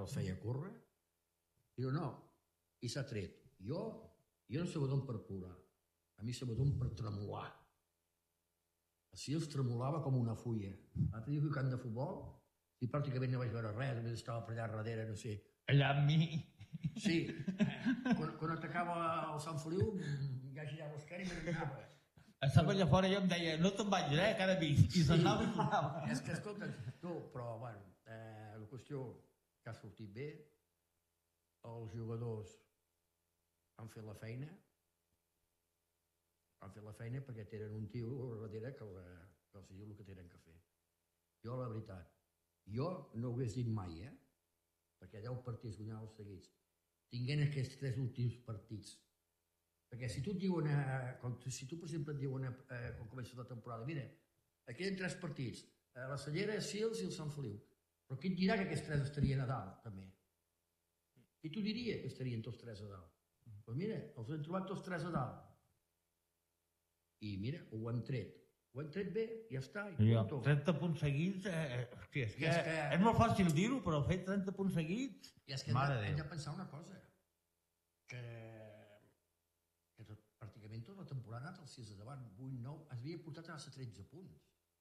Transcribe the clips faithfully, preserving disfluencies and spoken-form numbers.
els feia córrer, diu, no, i s'ha tret. Jo, jo no se m'adon per plorar, a mi se m'adon per tremolar. Així els tremolava com una fulla. L'altre dia que camp de futbol, i pràcticament no vaig veure res, només estava per allà darrere, no sé. Allà amb mi. Sí, quan, quan atacava el Sant Feliu, ja girava l'esquena i m'anava. Estava allà fora i jo em deia, no te'n vaig, eh, que ara vist. I s'anava i tornava. És que, escolta, tu, però, bueno, eh, la qüestió que ha sortit bé, els jugadors han fet la feina, han fet la feina perquè tenen un tio darrere que, la, que els diu el que tenen que fer. Jo, la veritat, jo no ho hagués dit mai, eh? Perquè deu partits guanyats seguits, tinguent aquests tres últims partits. Perquè si tu et diuen, eh, com, si tu per exemple et diuen, eh, quan comença la temporada, mira, aquí hi ha tres partits, eh, la Cellera, Sils i el Sant Feliu, però qui et dirà que aquests tres estarien a dalt, també? Qui t'ho diria que estarien tots tres a dalt? Doncs pues mira, els hem trobat tots tres a dalt. I mira, ho han tret. Ho han tret bé, ja està. I ja, trenta punts seguits, eh, hòstia, és, que és, que és molt fàcil dir-ho, però fer trenta punts seguits... I és que hem de, hem de pensar una cosa, que, que tot, pràcticament tota la temporada ha anat al sis de davant, vuit, nou, es havia portat a tretze punts.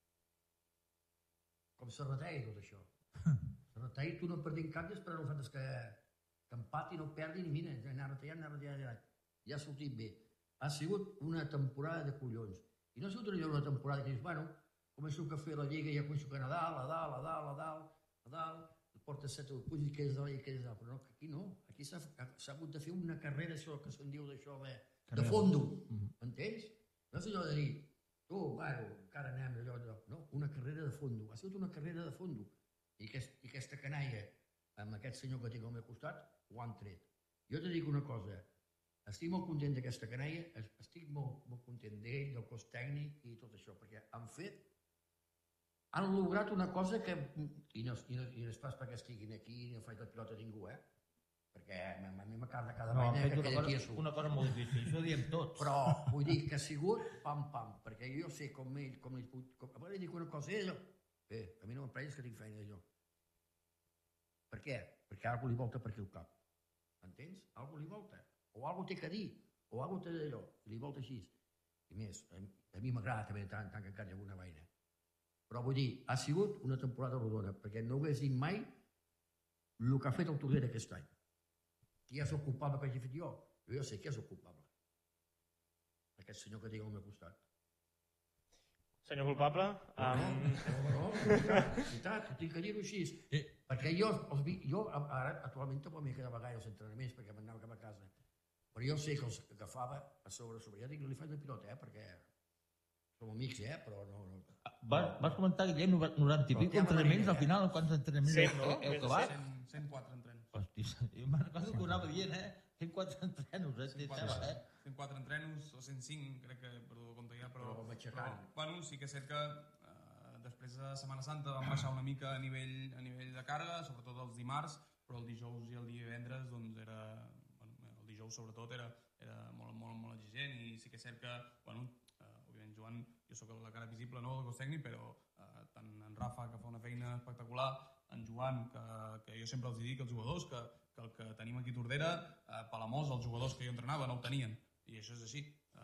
Com Serratell, tot això. Serratell, tu no perdint cap i esperant el fet que, que empati, no perdi ni mira, anar retallant, anar retallant, anar. Ja ha sortit bé. Ha sigut una temporada de collons. I no ha sigut una temporada que dius, bueno, començo a fer la lliga i ja començo a anar a dalt, a dalt, a dalt, a dalt, a dalt, portes set punts i quedes dalt i quedes dalt. Però no, aquí no. Aquí s'ha hagut de fer una carrera, això que se'n diu d'això, de, de fondo. M'entens? No és allò de dir, tu, bueno, encara anem allò, allò. No, una carrera de fondo. Ha sigut una carrera de fondo. I, aquest, i aquesta canalla, amb aquest senyor que tinc al meu costat, ho han tret. Jo te dic una cosa, estic molt content d'aquesta canalla, estic molt, molt content d'ell, del cos tècnic i tot això, perquè han fet, han lograt una cosa que, i no, i no, i no és pas perquè estiguin aquí i no faig la pilota a ningú, eh? Perquè a mi m'acarda cada no, vaina que aquella tia surt. Una cosa molt difícil, això ho diem tots. Però vull dir que ha sigut pam, pam, perquè jo sé com ell, com ell, com, a veure, dic una cosa, ell, bé, a mi no m'emprenyes que tinc feina d'allò. Per què? Perquè algú li volta per aquí el cap. Entens? Algú li volta. O algú té que dir, o algú té d'allò, i li volta així. I més, a, a mi m'agrada també tant, tant que encara hi ha alguna vaina. Però vull dir, ha sigut una temporada rodona, perquè no hagués dit mai el que ha fet el Tordera aquest any. Qui és el culpable que hagi fet jo? Jo ja sé qui és el culpable. Aquest senyor que tinc al meu costat. Senyor culpable? Um... No, no, no, veritat, veritat, tinc que dir-ho així. Eh. Perquè jo, els vi, jo ara actualment tampoc m'he quedat a vegades als entrenaments perquè m'anava cap a casa. Però jo sé que els agafava a sobre, a sobre. Ja dic, no li faig de pilota, eh, perquè som amics, eh, però no... no. Vas, vas comentar, Guillem, noranta i pico entrenaments, al final, quants entrenaments sí, heu, heu acabat? cent quatre entrenos. Hòstia, jo me'n recordo que ho anava dient, eh? cent quatre entrenos, eh? cent quatre, eh? cent quatre entrenos, o cent cinc, crec que, perdó, compte ja, però... Però però bueno, sí que és cert que eh, després de Setmana Santa vam baixar una mica a nivell, a nivell de càrrega, sobretot els dimarts, però el dijous i el divendres, doncs era... Bueno, el dijous sobretot era, era molt, molt, molt exigent i sí que és cert que, bueno, eh, òbviament Joan, jo sóc la cara visible, no, del cos tècnic, però eh, tant en Rafa, que fa una feina espectacular, en Joan, que, que jo sempre els dic als jugadors, que, que el que tenim aquí a Tordera, eh, Palamós, els jugadors que jo entrenava no ho tenien, i això és així.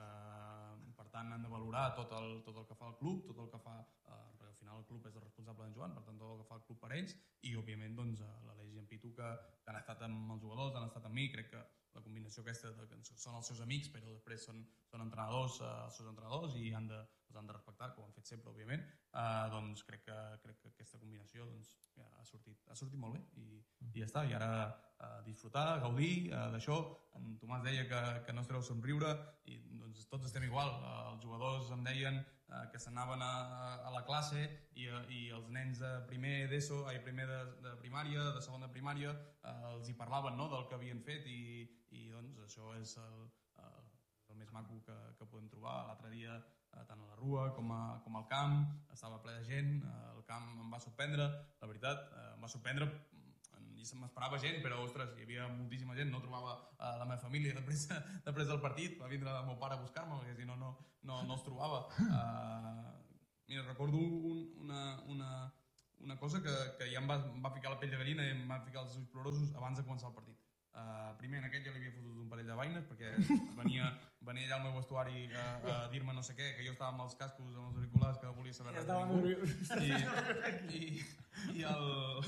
Eh, per tant, han de valorar tot el, tot el que fa el club, tot el que fa, eh, perquè al final el club és el responsable d'en Joan, per tant, tot el que fa el club per ells, i òbviament doncs, l'Aleix i en Pitu, que, que han estat amb els jugadors, han estat amb mi, crec que la combinació aquesta de que són els seus amics però després són, són entrenadors, eh, els seus entrenadors i han de, els han de respectar, com han fet sempre, òbviament, eh, doncs crec que, crec que aquesta combinació doncs, ja ha, sortit, ha sortit molt bé i, i ja està, i ara eh, disfrutar, gaudir eh, d'això. En Tomàs deia que, que no es treu somriure i doncs tots estem igual, eh, els jugadors em deien eh, que s'anaven a, a la classe i, i els nens de primer d'ESO, ai, primer de, de primària, de segon de primària, eh, els hi parlaven, no?, del que havien fet i i doncs això és el, el, el més maco que, que podem trobar. L'altre dia, eh, tant a la Rua com, a, com al camp, estava ple de gent, eh, el camp em va sorprendre, la veritat, eh, em va sorprendre, i m'esperava gent, però ostres, hi havia moltíssima gent, no trobava eh, la meva família després, després del partit, va vindre el meu pare a buscar-me, perquè si no, no, no, no els trobava. Eh, mira, recordo un, una, una, una cosa que, que ja em va, em va ficar la pell de gallina i em va ficar els ulls plorosos abans de començar el partit. Uh, primer, en aquest ja li havia fotut un parell de vaines perquè venia, venia allà al meu vestuari a, a dir-me no sé què, que jo estava amb els cascos, amb els auriculars, que no volia saber res de ningú. I, i, i, el,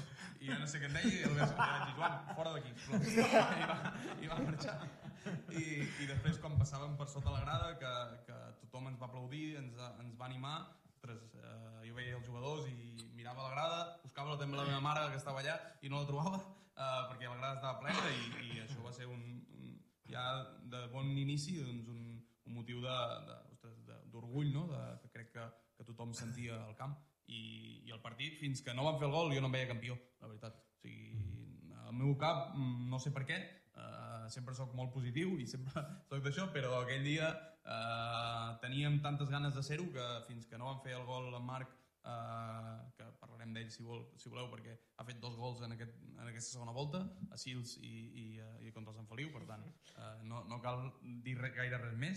i ja no sé què em deia i el vaig dir, Joan, fora d'aquí, sisplau. I va, i va marxar. I, I després, quan passàvem per sota la grada, que, que tothom ens va aplaudir, ens, ens va animar, ostres, eh, jo veia els jugadors i mirava la grada, buscava també la meva mare que estava allà i no la trobava, eh, perquè la grada estava plena i, i això va ser un, un, ja de bon inici doncs un, un motiu d'orgull, no? de, que crec que, que tothom sentia al camp. I, i el partit, fins que no van fer el gol, jo no em veia campió, la veritat. O sigui, al meu cap, no sé per què, Uh, sempre sóc molt positiu i sempre sóc d'això, però aquell dia uh, teníem tantes ganes de ser-ho que fins que no van fer el gol en Marc, uh, que parlarem d'ell si, vol, si voleu, perquè ha fet dos gols en, aquest, en aquesta segona volta, a Sils i, i, uh, i contra el Sant Feliu, per tant uh, no, no cal dir res, gaire res més.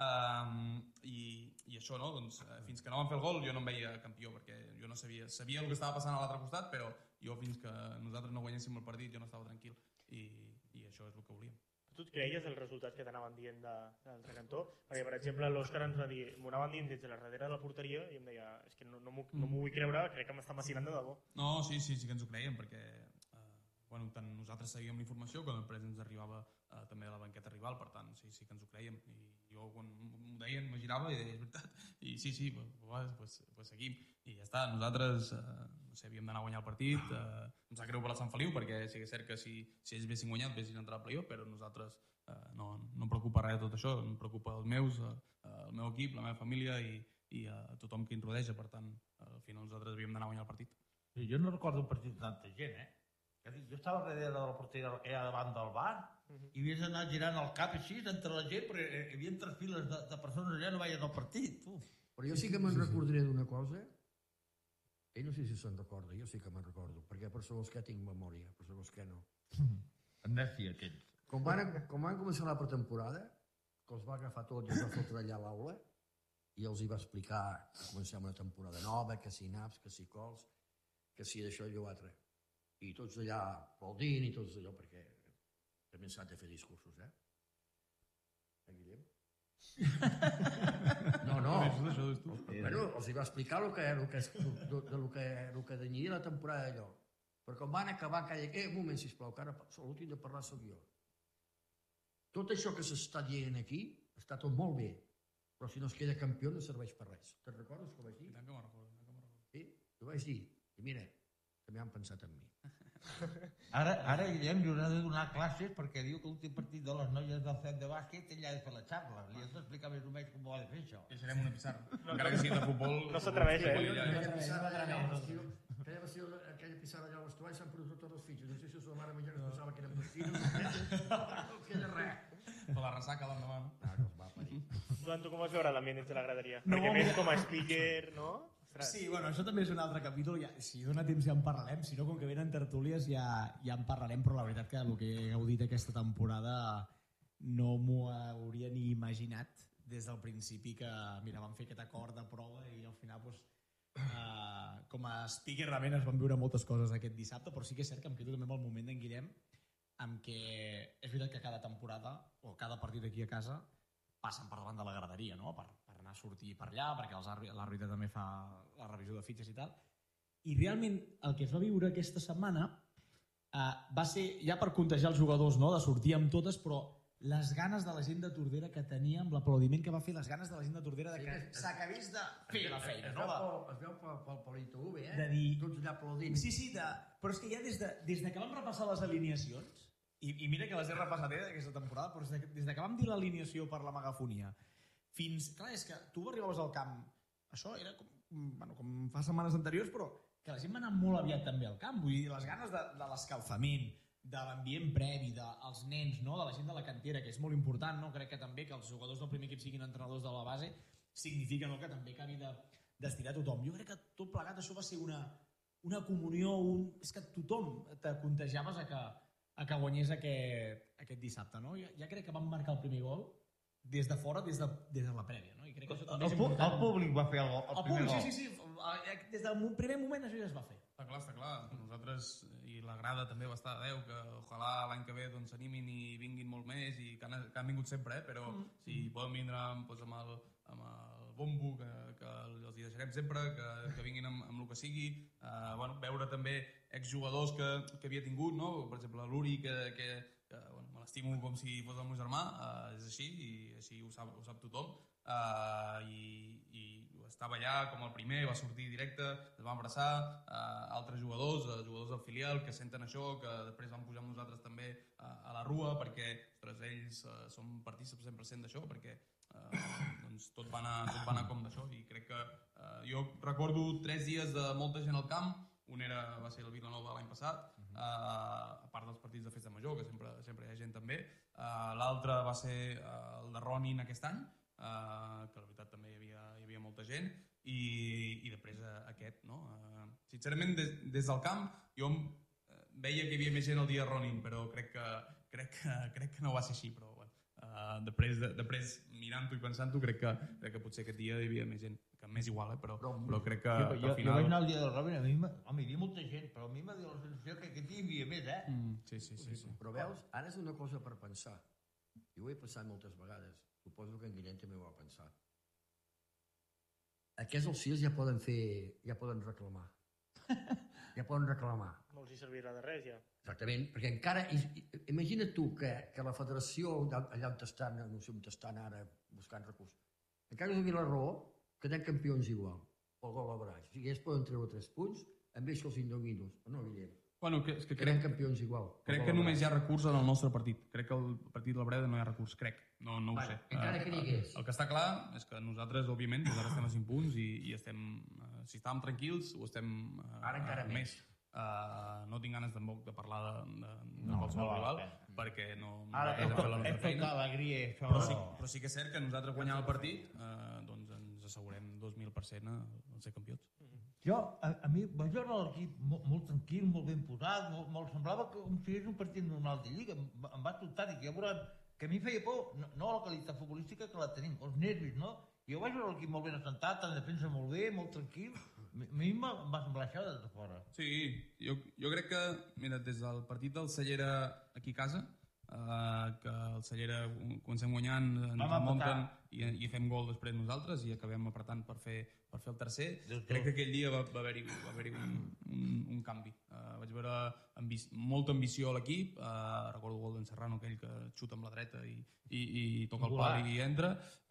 Uh, i, i això, no? Doncs, uh, fins que no van fer el gol jo no em veia campió, perquè jo no sabia, sabia el que estava passant a l'altre costat, però jo fins que nosaltres no guanyéssim el partit jo no estava tranquil i i això és el que volíem. Tu et creies els resultats que t'anaven dient de, de l'altre cantó? Perquè, per exemple, l'Òscar ens va dir, m'ho anaven dient des de la darrere de la porteria i em deia, és que no, no m'ho no vull creure, crec que m'està macinant de debò. No, sí, sí, sí que ens ho creiem, perquè eh, bueno, tant nosaltres seguíem la informació com després ens arribava eh, també de la banqueta rival, per tant, sí, sí que ens ho creiem. I jo quan m'ho deien m'ho girava i deia, és veritat, i sí, sí, pues, pues, pues seguim. I ja està, nosaltres eh, no sé, havíem d'anar a guanyar el partit, eh, em sap greu per la Sant Feliu, perquè sí que és cert que si, si ells haguessin guanyat haguessin entrat a playoff, però nosaltres eh, no, no em preocupa res de tot això, em preocupa els meus, eh, el meu equip, la meva família i, i eh, tothom que ens rodeja, per tant, al final nosaltres havíem d'anar a guanyar el partit. Sí, jo no recordo un partit de tanta gent, eh? Jo estava darrere de la porteria que hi ha davant del bar uh-huh. i havies d'anar girant el cap així entre la gent, perquè hi havia tres files de, de persones allà no veien el partit. Uf. Però jo sí que me'n recordaré d'una cosa. Ell no sé si se'n recorda, jo sí que me'n recordo, perquè per segons què tinc memòria, per segons què no. Amnèsia, aquell. Com van, com van començar la pretemporada, que els va agafar tots i els va fotre allà a l'aula, i els hi va explicar que comencem una temporada nova, que si naps, que si cols, que si d'això i allò altre. I tots allà aplaudint i tots allò, perquè també s'ha de fer discursos, eh? Eh, Guillem? No, no. Bueno, els hi va explicar el que, el que, de, de lo que, el que danyia la temporada d'allò. Però quan van acabar, que eh, un moment, sisplau, que ara l'últim de parlar sóc jo. Tot això que s'està dient aquí està tot molt bé, però si no es queda campió no serveix per res. Te'n recordes que ho vaig dir? I tant que me'n recordo, tant que me'n recordo. Sí? Ho vaig dir. I mira, també han pensat en mi. Ara, ara Guillem, li haurà de donar classes perquè diu que l'últim partit de les noies del C E N de bàsquet ell ha de fer la xarra. Li has d'explicar més o menys com ho ha de fer això. I serem una pissarra. Encara que sigui de futbol... No s'atreveix, eh? Aquella pissarra allà al vestiu, aquella pissarra allà al vestuari s'han perdut tots els fitxos. No sé si la mare millor que es pensava que eren pastines. No queda res. Per la ressaca l'endemà. Ah, que els va parir. Joan, tu com vas veure l'ambient dins de la graderia? No, Perquè més mira. com a speaker, no? Ostres. Sí, bueno, això també és un altre capítol, ja, si dona temps ja en parlarem, si no, com que venen tertúlies ja, ja en parlarem, però la veritat que el que he gaudit aquesta temporada no m'ho hauria ni imaginat des del principi que, mira, vam fer aquest acord de prova i al final, doncs, eh, com a speaker realment es van viure moltes coses aquest dissabte, però sí que és cert que em quedo també amb el moment d'en Guillem, amb què és veritat que cada temporada o cada partit aquí a casa passen per davant de la graderia, no? Per, per anar a sortir per allà, perquè l'àrbitre també fa la revisió de fitxes i tal. I realment el que es va viure aquesta setmana eh, va ser, ja per contagiar els jugadors, no? De sortir amb totes, però les ganes de la gent de Tordera que tenia, amb l'aplaudiment que va fer, les ganes de la gent de Tordera de que s'acabés de fer la feina, no? Es veu pel I T V, eh? De dir... Tots allà aplaudint. Sí, sí, de... però és que ja des de, des de que vam repassar les alineacions, i, i mira que les he repassat eh, aquesta temporada, però des de, des de que vam dir l'alineació per la megafonia fins... Clar, és que tu arribaves al camp, això era com, bueno, com fa setmanes anteriors, però que la gent va anar molt aviat també al camp, vull dir, les ganes de, de l'escalfament, de l'ambient previ, dels nens, no? De la gent de la cantera, que és molt important, no? Crec que també que els jugadors del primer equip siguin entrenadors de la base significa, no?, que també acabi de, d'estirar tothom. Jo crec que tot plegat això va ser una, una comunió, un... és que tothom te contagiaves a que, a que guanyés aquest, aquest dissabte, no? Ja, ja crec que van marcar el primer gol des de fora, des de, des de la prèvia, no? I crec que això també el, és important. El públic va fer el, el, el primer públic, gol. Sí, sí, sí. Des del primer moment això ja es va fer. Està clar, està clar. Nosaltres, i la grada també va estar a deu, que ojalà l'any que ve doncs, s'animin i vinguin molt més, i que han, que han vingut sempre, eh? Però mm. si poden vindre doncs, amb, el, amb el bombo, que, que els hi deixarem sempre, que, que vinguin amb, amb el que sigui. Uh, bueno, veure també exjugadors que, que havia tingut, no? Per exemple, l'Uri, que, que, que bueno, me l'estimo com si fos el meu germà, uh, és així, i així ho sap, ho sap tothom. Uh, i, i estava allà com el primer, va sortir directe, es va abraçar, uh, altres jugadors, uh, jugadors del filial que senten això, que després van pujar amb nosaltres també uh, a la rua, perquè ostres, ells uh, són partícips cent per cent d'això, perquè uh, doncs, tot, va anar, tot va anar com d'això, i crec que uh, jo recordo tres dies de molta gent al camp. Un era, va ser el Vilanova l'any passat, uh, a part dels partits de festa major, que sempre, sempre hi ha gent també. Uh, l'altre va ser uh, el de Ronin aquest any, Uh, que la veritat també hi havia, hi havia molta gent, i, i després uh, aquest, no? Uh, sincerament, des, des del camp jo uh, veia que hi havia més gent el dia de Ronin, però crec que, crec que, crec que no va ser així, però bueno, uh, després, de, després mirant-ho i pensant-ho, crec que, crec que potser aquest dia hi havia més gent, que m'és igual, eh? però, però crec que, jo, que al final... Jo vaig anar el dia del Robin, a mi home, hi havia molta gent, però a mi m'ha dit la sensació que aquest dia hi havia més, eh? Mm, sí, sí, sí, sí. Però veus, ara és una cosa per pensar. Jo ho he pensat moltes vegades. Suposo que en Guillem també ho va pensar. Aquests els sis ja poden fer, ja poden reclamar. Ja poden reclamar. No els hi servirà de res, ja. Exactament, perquè encara... Imagina't tu que, que la federació, allà on estan, no sé on estan ara, buscant recursos, encara us havia la raó que tenen campions igual, pel gol a baraix. O sigui, ells poden treure tres punts, amb ells que els indominos. O no, Guillem? Bueno, que, és que crec, crec, campions igual. Crec que només hi ha recurs en el nostre partit. Crec que el partit de la Breda no hi ha recurs, crec. No, no ho bueno, sé. Encara que digués. El, el que està clar és que nosaltres, òbviament, ara estem a cinc punts i, i estem, uh, si estàvem tranquils, ho estem uh, ara encara més. Uh, no tinc ganes tampoc de parlar de, de, de no, qualsevol no, rival, no. perquè no... Ara, hem és, fet la nostra és feina. tota alegria, això... Però sí, però sí que és cert que nosaltres guanyant el partit, uh, doncs ens assegurem dos mil per cent a, a ser campions. Jo, a, a mi, vaig veure l'equip molt, molt tranquil, molt ben posat, molt, molt semblava que com si fos un partit normal de Lliga, em, em va sobtar, i que, veure, que a mi feia por, no, no la qualitat futbolística que la tenim, els nervis, no? Jo vaig veure l'equip molt ben assentat, en defensa molt bé, molt tranquil, a mi em va, em va semblar això des de fora. Sí, jo, jo crec que, mira, des del partit del Cellera aquí a casa, Uh, que el Cellera comencem guanyant, ens munten i, i fem gol després nosaltres i acabem apretant per fer, per fer el tercer. Crec que aquell dia va, va haver-hi va haver un, un, un canvi. Uh, vaig veure ambi molta ambició a l'equip, uh, recordo el gol d'en Serrano, aquell que xuta amb la dreta i, i, i toca el pal i entra,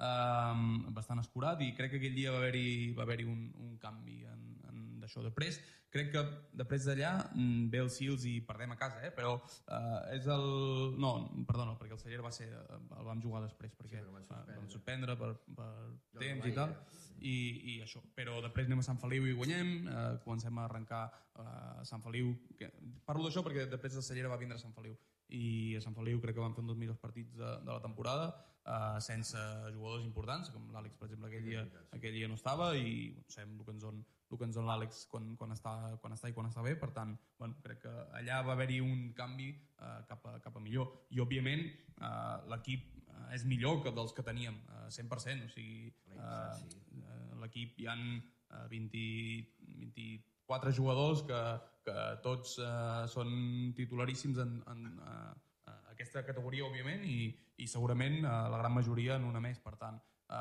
uh, bastant escurat, i crec que aquell dia va haver-hi va haver un, un canvi en, en d'això. Després, crec que després d'allà ve el Sils i perdem a casa, eh? Però uh, és el... No, perdona, perquè el Cellera va ser... el vam jugar després, perquè sí, vam suspendre, vam suspendre per, per temps i tal, i, i això. Però després anem a Sant Feliu i guanyem, uh, comencem a arrencar uh, a Sant Feliu... Que... Parlo d'això perquè després el Cellera va vindre a Sant Feliu, i a Sant Feliu crec que vam fer un dels millors partits de, de la temporada, uh, sense jugadors importants, com l'Àlex, per exemple, aquell dia, aquell dia no estava, i bueno, sabem el que ens on el que ens dona l'Àlex quan, quan, està, quan està i quan està bé, per tant, bueno, crec que allà va haver-hi un canvi uh, cap, a, cap a millor, i òbviament uh, l'equip uh, és millor que dels que teníem, uh, cent per cent, o sigui, uh, uh, l'equip hi ha uh, vint, vint-i-quatre jugadors que, que tots uh, són titularíssims en, en uh, aquesta categoria, òbviament, i, i segurament uh, la gran majoria en una més, per tant,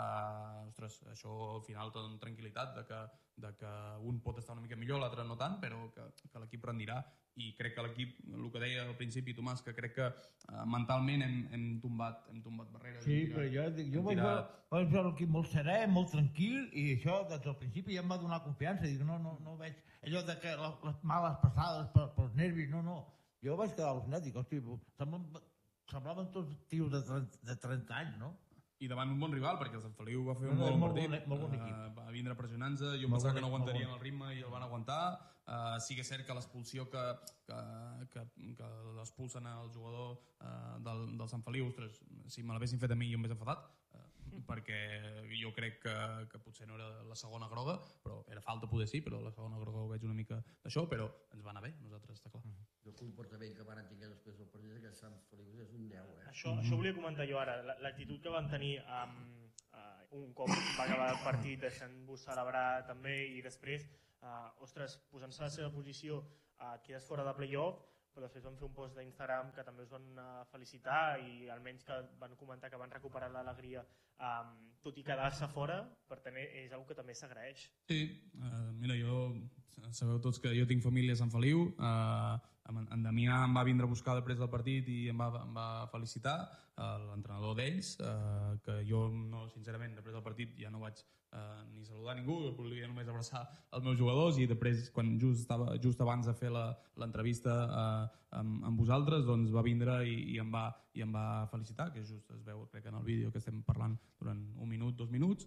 Uh, ostres, això al final te dona tranquil·litat de que, de que un pot estar una mica millor, l'altre no tant, però que, que l'equip rendirà, i crec que l'equip, el que deia al principi Tomàs, que crec que uh, mentalment hem, hem, tombat, hem tombat barreres. Sí, tirat, però jo, jo vaig tirat... veure l'equip molt serè, molt tranquil, i això des del principi ja em va donar confiança, dic, no, no, no veig allò de que les, les males passades per, pels nervis, no, no, jo vaig quedar al·lucinat, dic, hosti, semblaven, semblaven tots tios de trenta, de trenta anys, no? I davant un bon rival, perquè el Sant Feliu va fer un no, bon molt partit, bon, molt bon equip. Uh, va vindre pressionant-se, jo pensava que no aguantarien el ritme i el van aguantar. Uh, sí que és cert que l'expulsió que, que, que, que l'expulsen al jugador uh, del, del Sant Feliu, ostres, si me l'haguessin fet a mi jo m'hagués enfadat, uh, perquè jo crec que, que potser no era la segona groga, però era falta poder sí, però la segona groga ho veig una mica d'això, però ens va anar bé, nosaltres, està clar. Mm-hmm. El comportament que van tenir després del partit que Sant Feliu és un deu, eh? Això, mm-hmm. això volia comentar jo ara, l'actitud que van tenir um, uh, un cop va acabar el partit deixant-vos celebrar també, i després uh, ostres, posant-se a la seva posició uh, quedes fora de play-off, però després van fer un post d'Instagram que també us van uh, felicitar i almenys que van comentar que van recuperar l'alegria um, tot i quedar-se fora, per tenir, és una que també s'agraeix. Sí, uh, mira, jo sabeu tots que jo tinc família a Sant Feliu, uh, en Damià em va vindre a buscar després del partit i em va, em va felicitar, uh, l'entrenador d'ells, uh, que jo no, sincerament, després del partit ja no vaig Uh, ni saludar ningú, volia només abraçar els meus jugadors i després, quan just, estava, just abans de fer l'entrevista uh, amb, amb vosaltres, doncs va vindre i, i, em va, i em va felicitar, que just es veu crec en el vídeo que estem parlant durant un minut, dos minuts,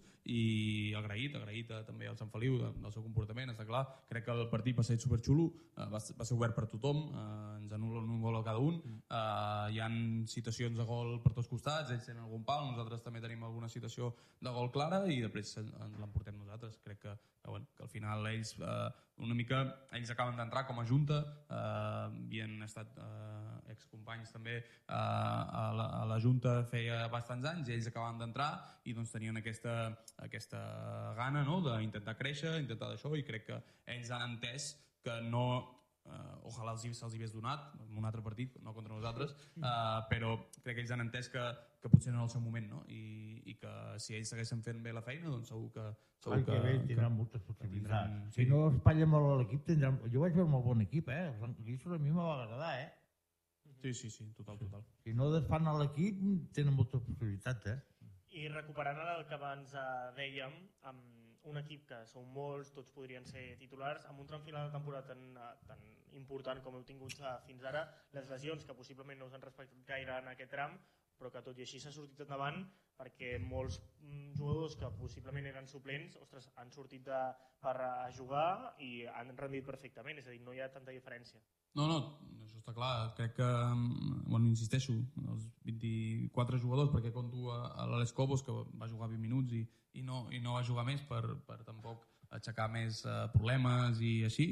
i agraït, agraït uh, també al Sant Feliu de, del seu comportament, està clar, crec que el partit va ser superxulo, uh, va, va ser obert per tothom, uh, ens anulen un gol a cada un, uh, hi ha situacions de gol per tots costats, ells tenen algun pal, nosaltres també tenim alguna situació de gol clara i després ens l'emportem nosaltres. Crec que, que, bueno, que al final ells eh, una mica, ells acaben d'entrar com a junta, eh, havien estat eh, excompanys també eh, a, la, a la junta feia bastants anys i ells acaben d'entrar i doncs tenien aquesta, aquesta gana, no?, d'intentar créixer, intentar d'això, i crec que ells han entès que no Uh, ojalà se'ls hi hagués donat en un altre partit, no contra nosaltres, uh, però crec que ells han entès que, que potser no era el seu moment, no? I, i que si ells segueixen fent bé la feina, doncs segur que... Segur que, que tindran que, moltes possibilitats. Tindran, si sí. no espatlla molt l'equip, tindran... Jo vaig veure molt bon equip, eh? Els guissos a mi m'ha agradar, eh? Sí, sí, sí, total, total. Si no desfan a l'equip, tenen moltes possibilitats, eh? I recuperant el que abans eh, dèiem, amb un equip que són molts, tots podrien ser titulars, amb un tram final de temporada tan, tan important com heu tingut fins ara, les lesions que possiblement no us han respectat gaire en aquest tram, però que tot i així s'ha sortit endavant perquè molts jugadors que possiblement eren suplents, ostres, han sortit de, per a jugar i han rendit perfectament, és a dir, no hi ha tanta diferència. No, no, això està clar. Crec que, bueno, insisteixo, els vint-i-quatre jugadors, perquè conto a l'Àlex Cobos, que va jugar vint minuts i, i, no, i no va jugar més per, per tampoc aixecar més uh, problemes i així,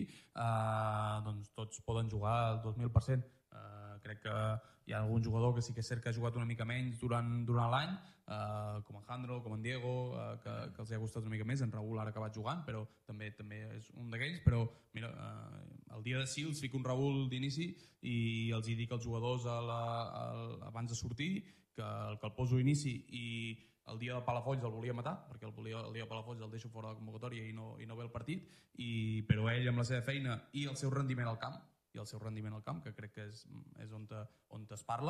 uh, doncs tots poden jugar al dos mil per cent. Uh, crec que hi ha algun jugador que sí que és cert que ha jugat una mica menys durant, durant l'any, uh, com en Jandro, com en Diego, uh, que, que els ha gustat una mica més, en Raúl ara ha acabat jugant, però també també és un d'aquells, però mira, uh, el dia de Sils fico un Raúl d'inici i els hi dic als jugadors a la, a, abans de sortir que el, que el poso inici i el dia de Palafolls el volia matar, perquè el, volia, el dia de Palafolls el deixo fora de la convocatòria i no, i no ve el partit, i, però ell amb la seva feina i el seu rendiment al camp, i el seu rendiment al camp, que crec que és, és on, te, on es parla,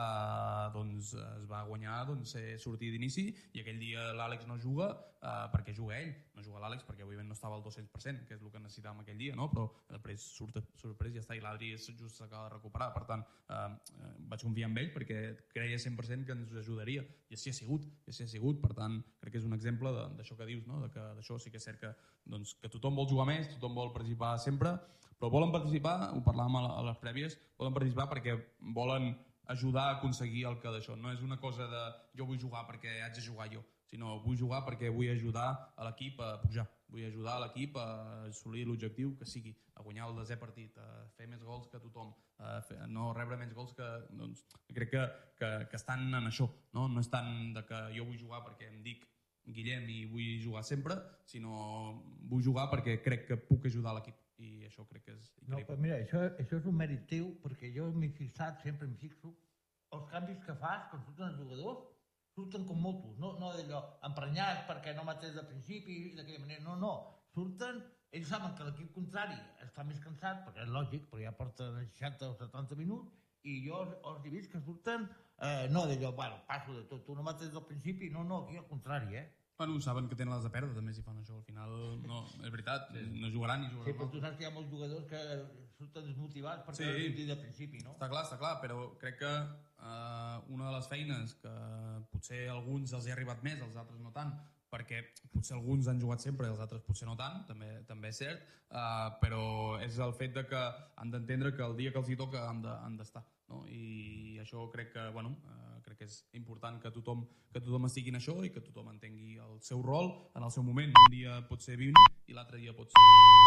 eh, doncs es va guanyar doncs, sortir d'inici, i aquell dia l'Àlex no juga eh, perquè juga ell, no juga l'Àlex perquè òbviament no estava al dos-cents per cent, que és el que necessitàvem aquell dia, no? Però després surt sorprès i ja està, i l'Adri just s'acaba de recuperar, per tant eh, vaig confiar en ell perquè creia cent per cent que ens ajudaria, i així ha sigut, i així ha sigut, per tant crec que és un exemple d'això que dius, no? De que d'això sí que és cert que, doncs, que tothom vol jugar més, tothom vol participar sempre, però volen participar, ho parlàvem a les prèvies, volen participar perquè volen ajudar a aconseguir el que d'això. No és una cosa de jo vull jugar perquè haig de jugar jo, sinó vull jugar perquè vull ajudar a l'equip a pujar, vull ajudar a l'equip a assolir l'objectiu que sigui, a guanyar el desè partit, a fer més gols que tothom, a fer, no rebre menys gols que... Doncs, crec que, que, que estan en això, no? No és tant de que jo vull jugar perquè em dic Guillem i vull jugar sempre, sinó vull jugar perquè crec que puc ajudar l'equip. I això crec que és increïble. No, però mira, això, això és un mèrit teu, perquè jo m'he fixat, sempre em fixo, els canvis que fas quan surten els jugadors, surten com motos, no, no d'allò emprenyats perquè no matés de principi i d'aquella manera, no, no, surten, ells saben que l'equip contrari està més cansat, perquè és lògic, perquè ja porten seixanta o setanta minuts, i jo els, els he vist que surten, eh, no d'allò, bueno, passo de tot, tu no matés del principi, no, no, aquí al contrari, eh? Bueno, saben que tenen les de perdre també si fan això, al final no, és veritat, sí. No jugaran ni jugaran. Sí, però tu saps que hi ha molts jugadors que surten desmotivats perquè sí. No sortir de principi, no? Està clar, està clar, però crec que eh, una de les feines que potser a alguns els hi ha arribat més, als altres no tant, perquè potser alguns han jugat sempre i els altres potser no tant, també, també és cert, eh, però és el fet de que han d'entendre que el dia que els hi toca han d'estar. De, no? I això crec que, bueno, eh, crec que és important que tothom, que tothom estigui en això i que tothom entengui el seu rol en el seu moment. Un dia pot ser vint i l'altre dia pot ser quaranta.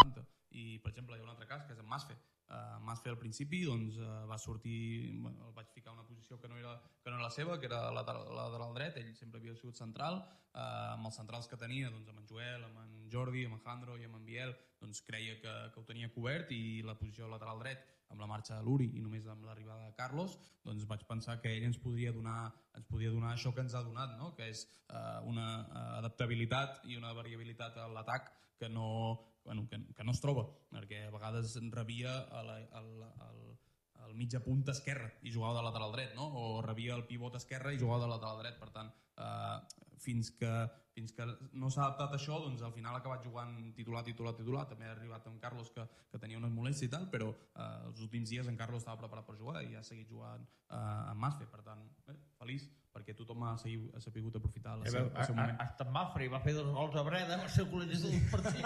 i per exemple hi ha un altre cas que és en Masfe. Uh, Masfe al principi doncs, uh, va sortir, bueno, el vaig ficar una posició que no era, que no era la seva, que era lateral, lateral dret, ell sempre havia sigut central, uh, amb els centrals que tenia, doncs, amb en Joel, amb en Jordi, amb en Jandro i amb en Biel, doncs creia que, que ho tenia cobert, i la posició lateral dret, amb la marxa de l'Uri i només amb l'arribada de Carlos, doncs vaig pensar que ell ens podria donar, ens podia donar això que ens ha donat, no? Que és uh, una uh, adaptabilitat i una variabilitat a l'atac que no, bueno, que, que no es troba, perquè a vegades rebia el, el, el, el mitja punta esquerra i jugava de lateral dret, no? O rebia el pivot esquerre i jugava de lateral dret. Per tant, eh, fins que, fins que no s'ha adaptat a això, doncs al final ha acabat jugant titular, titular, titular. També ha arribat en Carlos, que, que tenia unes molèsties i tal, però eh, els últims dies en Carlos estava preparat per jugar i ha seguit jugant eh, amb Masfe. Per tant, eh, feliç, perquè tothom ha, seguit, ha sabut aprofitar la seva, el seu moment. Hasta en Mafra va fer dos gols a Breda, va ser col·legiador d'un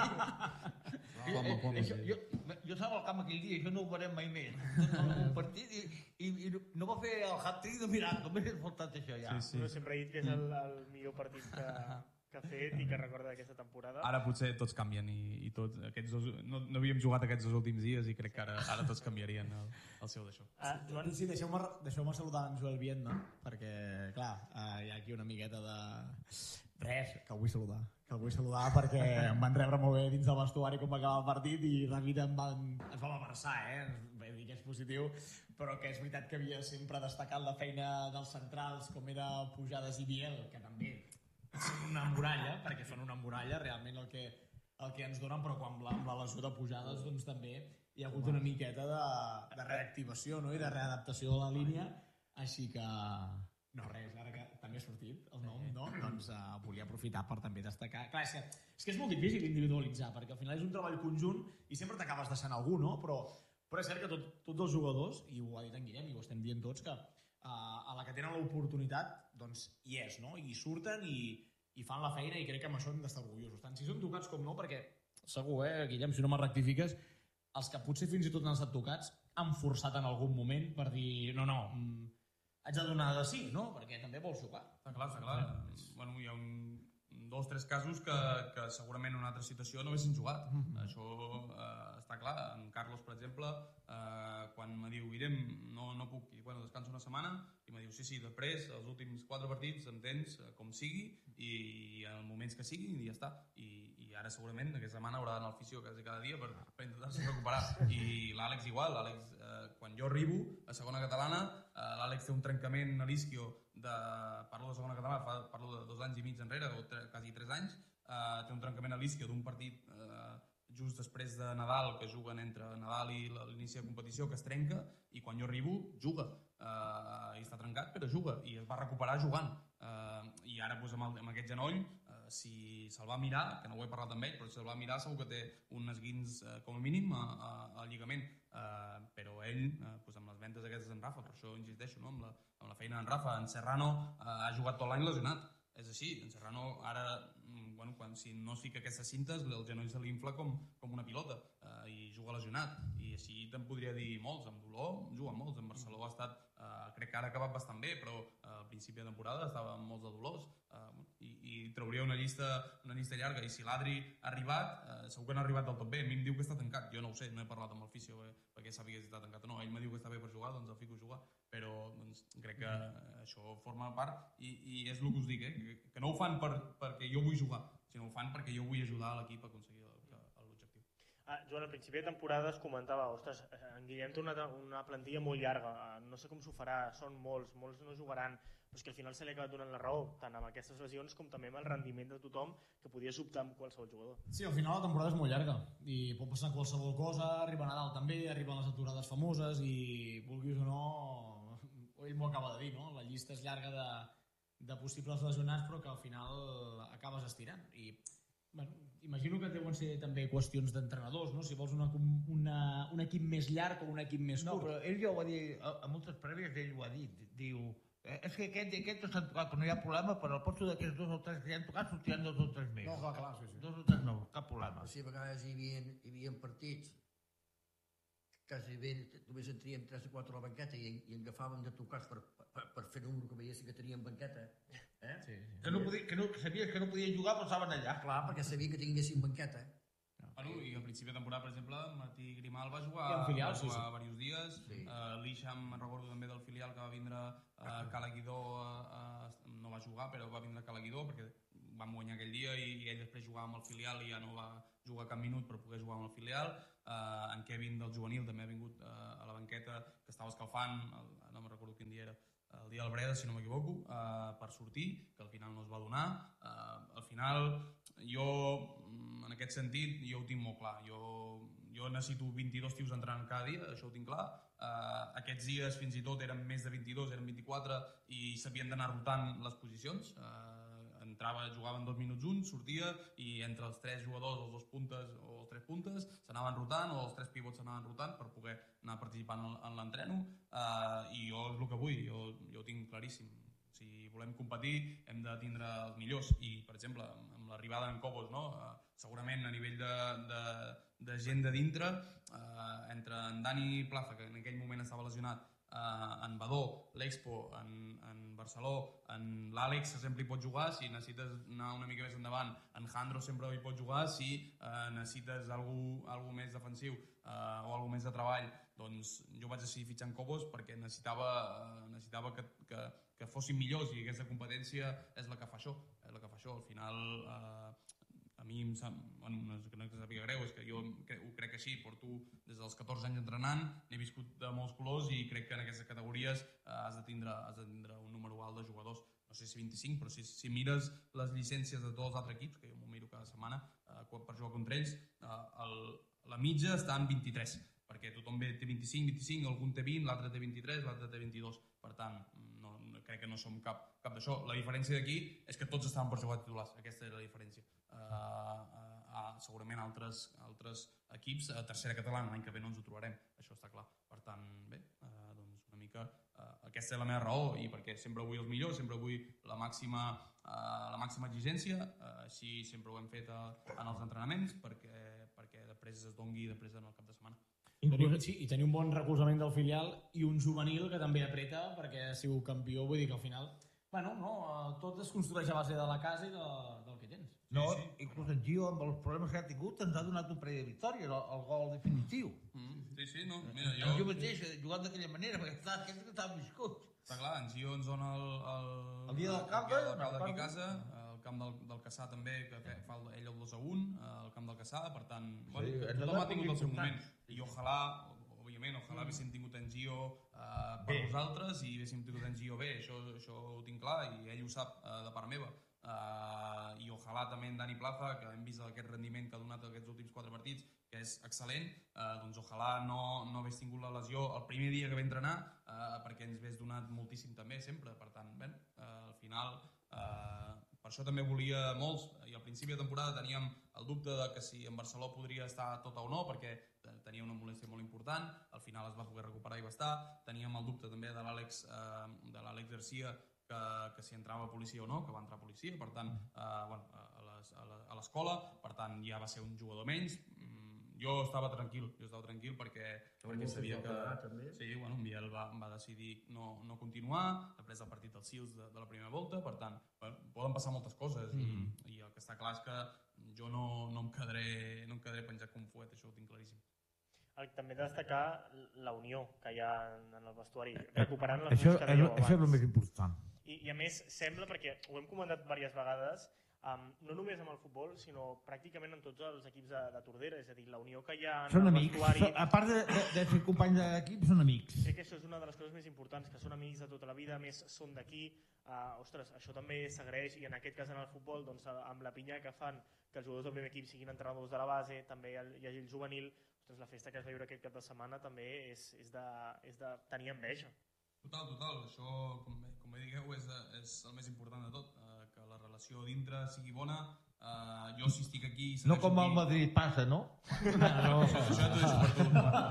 partit. Home, home, això, jo, jo estava al camp aquell dia, això no ho veurem mai més. Un partit i, i, i no va fer el hat-trick de mirar, només és faltat això ja. Sí, sí. Però sempre he dit que és el, el millor partit que, que ha fet i que recorda d'aquesta temporada. Ara potser tots canvien i, i tots, aquests dos, no, no havíem jugat aquests dos últims dies i crec que ara, ara tots canviarien el, el seu d'això. Ah, Joan, Sí, deixeu-me deixeu saludar en Joel Viedma, perquè, clar, eh, hi ha aquí una miqueta de... Res, que el vull saludar. Que el vull saludar perquè em van rebre molt bé dins del vestuari com va acabar el partit i ràpid em van, ens vam abraçar, eh? Vull dir que és positiu, però que és veritat que havia sempre destacat la feina dels centrals, com era Pujades i Biel, que també són una muralla, perquè són una muralla realment el que, el que ens donen, però quan amb la lesió de Pujades doncs també hi ha hagut una miqueta de, de reactivació, no? I de readaptació de la línia, així que... No, res, ara que també ha sortit el nom, no? Doncs uh, volia aprofitar per també destacar... Clar, és que, és que és molt difícil individualitzar, perquè al final és un treball conjunt i sempre t'acabes deixant algú, no? Però, però és cert que tot, tots els jugadors, i ho ha dit en Guillem i ho estem dient tots, que uh, a la que tenen l'oportunitat, doncs hi és, no? I surten i, i fan la feina i crec que amb això hem d'estar orgullosos. Tant si són tocats com no, perquè segur, eh, Guillem, si no me'n rectifiques, els que potser fins i tot han estat tocats han forçat en algun moment per dir no, no, mm, haig de donar de sí, no? Perquè també vols jugar. Està clar, està clar. Bueno, hi ha un, dos o tres casos que, que segurament en una altra situació no haguessin jugat. Mm-hmm. Això eh, està clar. En Carlos, per exemple, eh, quan me diu Guillem, no, no puc, i bueno, descanso una setmana, i me diu, sí, sí, després, els últims quatre partits em tens eh, com sigui, i, i en els moments que siguin, i ja està. I, i ara segurament aquesta setmana haurà d'anar al fisio quasi cada dia per, per intentar-se recuperar. I l'Àlex igual, l'Àlex, eh, quan jo arribo a segona catalana, eh, l'Àlex té un trencament a l'isquio de, parlo de segona catalana, fa, parlo de dos anys i mig enrere, o tre, quasi tres anys, eh, té un trencament a l'isquio d'un partit eh, just després de Nadal, que juguen entre Nadal i l'inici de competició, que es trenca, i quan jo arribo, juga. Eh, i està trencat, però juga, i es va recuperar jugant. Eh, I ara, doncs, amb, el, amb aquest genoll, eh, si se'l va mirar, que no ho he parlat amb ell, però si se'l va mirar segur que té un esguins, eh, com a mínim, al lligament. Eh, però ell, eh, doncs, amb les ventes aquestes en Rafa, per això insisteixo, no? amb, la, amb la feina en Rafa, en Serrano eh, ha jugat tot l'any lesionat. És així, en Serrano ara, bueno, quan, si no es fica aquestes cintes, el genoll se li infla com, com una pilota eh, i juga lesionat. I així te'n podria dir molts, amb dolor juguen molts. En Barcelona ha estat, eh, crec que ara ha acabat bastant bé, però eh, al principi de temporada estava amb molts de dolors eh, i, i trauria una llista, una llista llarga. I si l'Adri ha arribat, eh, segur que no ha arribat del tot bé. A mi em diu que està tancat, jo no ho sé, no he parlat amb el fisio eh, perquè sàpiga si està tancat o no. Ell me diu que està bé per jugar, doncs el fico a jugar. Però doncs, crec que això forma part i, i és el que us dic, eh? que, que no ho fan per, perquè jo vull jugar, sinó ho fan perquè jo vull ajudar l'equip a aconseguir l'objectiu. Ah, Joan, al principi de temporada es comentava, ostres, en Guillem té una, una plantilla molt llarga, no sé com s'ho farà, són molts, molts no jugaran, però és que al final se li ha acabat donant la raó, tant amb aquestes lesions com també amb el rendiment de tothom, que podia sobtar amb qualsevol jugador. Sí, al final la temporada és molt llarga i pot passar qualsevol cosa, arriba Nadal també, arriben les aturades famoses i vulguis o no, ell m'ho acaba de dir, no? La llista és llarga de, de possibles lesionats però que al final acabes estirant i bueno, imagino que deuen ser també qüestions d'entrenadors, no? Si vols una, una, un equip més llarg o un equip més no, curt. No, però ell ja ho va dir, a, a moltes prèvies ell ho ha dit, diu, eh, és que aquest i aquest no s'han tocat, no hi ha problema, però al posto d'aquests dos o tres que ja han tocat sortiran dos o tres més. No, clar, clar, sí, sí. Dos o tres no, cap problema. Sí, a vegades hi havia, hi havia partits quasi bé, només en tríem tres o quatre a la banqueta i, i agafàvem de tocats per, per, per fer número que veiessin que teníem banqueta. Eh? Sí, sí. Que, no podia, que, no, que sabies que no podien jugar però estaven allà. Clar, perquè sabia que tinguessin banqueta. No. Bueno, i al principi de temporada, per exemple, Martí Grimal va jugar, I en filial, va sí, jugar sí. diversos dies. Sí. Uh, L'Ixam, me'n recordo també del filial que va vindre uh, Calaguidó, uh, uh, no va jugar, però va vindre Calaguidó perquè vam guanyar aquell dia i, i ell després jugava amb el filial i ja no va jugar cap minut per poder jugar amb el filial. Uh, en Kevin del juvenil també ha vingut uh, a la banqueta, que estava escalfant, el, no me'n recordo quin dia era, el dia del Breda, si no m'equivoco, uh, per sortir, que al final no es va donar. Uh, al final, jo, en aquest sentit, jo ho tinc molt clar. Jo, jo necessito vint-i-dos tios entrant cada dia, això ho tinc clar. Uh, aquests dies fins i tot eren més de vint-i-dos, eren vint-i-quatre i s'havien d'anar rotant les posicions. Uh, entrava, jugaven dos minuts un, sortia i entre els tres jugadors, els dos puntes o els tres puntes, s'anaven rotant o els tres pivots s'anaven rotant per poder anar participant en, en l'entreno. Uh, I jo és el que vull, jo, jo ho tinc claríssim. Si volem competir hem de tindre els millors i, per exemple, amb l'arribada d'en Cobos, no? Uh, segurament a nivell de, de, de gent de dintre, uh, entre en Dani Plaza, que en aquell moment estava lesionat, Uh, en Badó, l'Expo, en, en Barceló, en l'Àlex sempre hi pot jugar, si necessites anar una mica més endavant, en Jandro sempre hi pot jugar, si uh, necessites algú, algú més defensiu uh, o algú més de treball, doncs jo vaig decidir fitxar en Cobos perquè necessitava, uh, necessitava que, que, que fossin millors i aquesta competència és la que fa això, és la que fa això. Al final uh, a mi em sap, bueno, no és que no sàpiga greu, és que jo cre ho crec així, porto des dels catorze anys entrenant, n'he viscut de molts colors i crec que en aquestes categories eh, has, de tindre, has de tindre un número alt de jugadors, no sé si vint-i-cinc, però si, si mires les llicències de tots els altres equips, que jo m'ho miro cada setmana eh, per jugar contra ells, eh, el, la mitja està en vint-i-tres, perquè tothom té vint-i-cinc, vint-i-cinc, algun té vint, l'altre té vint-i-tres, l'altre té vint-i-dos, per tant, no, no, crec que no som cap, cap d'això. La diferència d'aquí és que tots estaven per jugar titulars, aquesta era la diferència. Uh, uh, uh, segurament altres, altres equips a tercera catalana l'any que ve no ens ho trobarem, això està clar. Per tant, bé, uh, doncs una mica uh, aquesta és la meva raó i perquè sempre vull els millors, sempre vull la màxima, uh, la màxima exigència, uh, així sempre ho hem fet uh, en els entrenaments perquè, perquè després es dongui després en el cap de setmana. Teniu, sí, i tenir un bon recolzament del filial i un juvenil que també apreta perquè ha sigut campió, vull dir que al final bueno, no, tot es construeix a base de la casa i de, del que tens. No, sí, sí. Inclús en Gio, amb els problemes que ha tingut, ens ha donat un parell de victòries, el, el gol definitiu. Mm, sí, sí, no, mira, jo... jo... Jo mateix, jugant d'aquella manera, perquè està, aquests que estaven viscuts. Està clar, en Gio ens dona el... El, el dia del camp, el camp d'aquí a casa, el camp del, del Caçà també, que fa ell el dos a un, el camp del Caçà, per tant, bueno, sí, tothom ha tingut el seu moment. I ojalà, òbviament, ojalà mm. haguéssim tingut en Gio uh, per bé. Nosaltres i haguéssim tingut en Gio bé, això, això ho tinc clar i ell ho sap uh, de part meva. Uh, I ojalà també en Dani Plaza, que hem vist aquest rendiment que ha donat aquests últims quatre partits, que és excel·lent, uh, doncs ojalà no, no hagués tingut la lesió el primer dia que va entrenar, uh, perquè ens hagués donat moltíssim també, sempre. Per tant, bé, uh, al final, uh, per això també volia molts, i al principi de temporada teníem el dubte de que si en Barceló podria estar tot o no, perquè tenia una molèstia molt important, al final es va poder recuperar i va estar, teníem el dubte també de l'Àlex uh, de l'Àlex Garcia, que, que si entrava a policia o no, que va entrar a policia, per tant, eh, bueno, a l'escola, per tant, ja va ser un jugador menys. Mm, jo estava tranquil, jo estava tranquil perquè, perquè sabia que... També. Sí, bueno, en Biel va, va decidir no, no continuar, després del partit dels Sils de, de la primera volta, per tant, bueno, poden passar moltes coses mm -hmm. i, i el que està clar és que jo no, no, em quedaré, no em quedaré penjat com un fuet, això ho tinc claríssim. També destacar la unió que hi ha en el vestuari, recuperant les això, que dèieu abans. Això és el més important. I, I a més, sembla, perquè ho hem comentat diverses vegades, um, no només amb el futbol, sinó pràcticament en tots els equips de, de Tordera, és a dir, la unió que hi ha en són el amics. vestuari... A part de, de, de ser companys d'equip, són amics. Crec que això és una de les coses més importants, que són amics de tota la vida, a més són d'aquí. Uh, ostres, això també s'agraeix, i en aquest cas en el futbol, doncs, amb la pinya que fan, que els jugadors del primer equip siguin entrenadors de la base, també hi hagi el juvenil, ostres, la festa que es va viure aquest cap de setmana també és, és, de, és de tenir enveja. Total, total. Això, com bé, com bé digueu, és, és el més important de tot, uh, que la relació dintre sigui bona. Uh, jo si estic aquí... No com al Madrid passa, no? No, no. Això, això t'ho deixo per tu.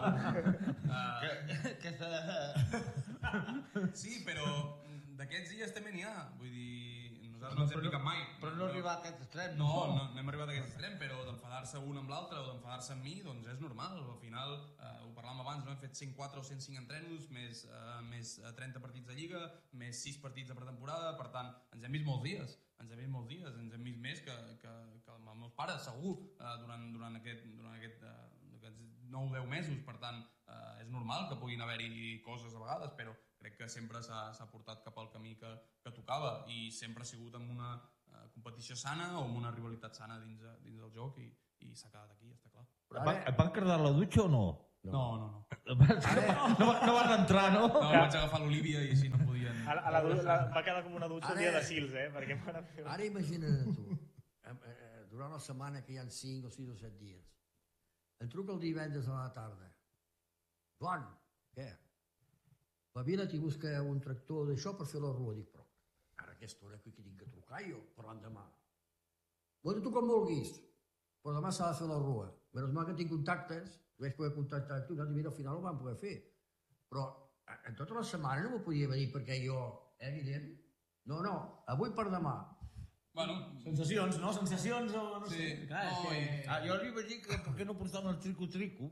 Uh, que, que sí, però d'aquests dies també n'hi ha. Vull dir, nosaltres no ens hem picat mai. Però no arribar a aquest extrem. No, no, no hem arribat a aquest extrem, però d'enfadar-se un amb l'altre o d'enfadar-se amb mi, doncs és normal. Al final, eh, ho parlàvem abans, no? Hem fet cent quatre o cent cinc entrenos, més, eh, més trenta partits de Lliga, més sis partits de pretemporada, per tant, ens hem vist molts dies, ens hem vist molts dies, ens hem vist més que, que, que amb els meus pares, segur, eh, durant, durant aquest, durant aquest, eh, aquests nou o deu mesos, per tant, eh, és normal que puguin haver-hi coses a vegades, però crec que sempre s'ha portat cap al camí que, que tocava i sempre ha sigut amb una eh, competició sana o amb una rivalitat sana dins, dins del joc i, i s'ha quedat aquí, està clar. Et van, et van cardar la dutxa o no? No, no, no. No, no, no vas entrar, no? No, vaig agafar l'Olívia i així no podien... A, a la, la, va quedar com una dutxa un Ara- dia de Sils, eh? Perquè mare meva. Ara imagina't tu, eh, eh, durant la setmana que hi ha cinc o sis o set dies, em truca el divendres a la tarda. Joan, què? Va vine i busca un tractor d'això per fer la rua. Dic, però ara aquesta hora que tinc que trucar jo, per l'endemà. Bueno, tu com vulguis, però demà s'ha de fer la rua. Menys mal que tinc contactes, vaig poder contactar amb tu, i mira, al final ho vam poder fer. Però eh, en tota la setmana no m'ho podia venir perquè jo, eh, Guillem? No, no, avui per demà. Bueno, Sensacions, no? Sensacions o no Sí. sé. Clar, No, és que... Ah, jo li vaig dir que per què no portaven el trico-trico.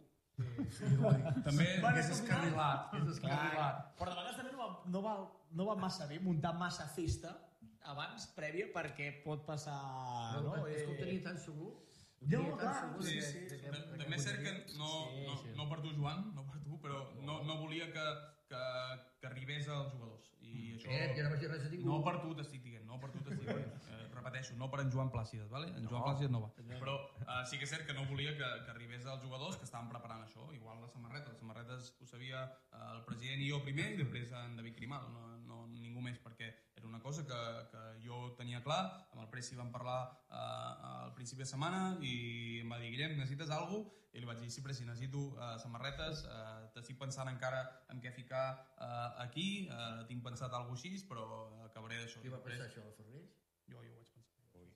també... És escarrilat, és escarrilat. Però de vegades també no va, no, va, no va massa bé muntar massa festa abans, prèvia, perquè pot passar... No, No, és que ho Eh, tenia tan segur. Ho No, tenia tan clar, segur Sí, de sí, que- sí. de que- També és cert que no, Sí, no, sí. no per tu, Joan, no per tu, però no, no volia que, que, que arribés als jugadors. I això... Eh, que no vaig dir res a ningú. No per tu t'estic dient, no per tu t'estic dient. Eh, repeteixo, no per en Joan Plàcides, ¿vale? En Joan Plàcides no va. Però eh, sí que és cert que no volia que, que arribés als jugadors que estaven preparant això. Igual la samarreta. Les samarretes ho sabia eh, el president i jo primer i després en David Crimal. No, no ningú més, perquè era una cosa que, que jo tenia clar. Amb el Preci vam parlar eh, al principi de setmana i em va dir, Guillem, necessites alguna cosa? I li vaig dir, sí, Preci, necessito eh, samarretes, eh, t'estic pensant encara en què ficar eh, aquí, eh, tinc pensat alguna cosa així, però acabaré d'això. Qui va Després- pensar això, el Farners? Jo, jo ho vaig pensar.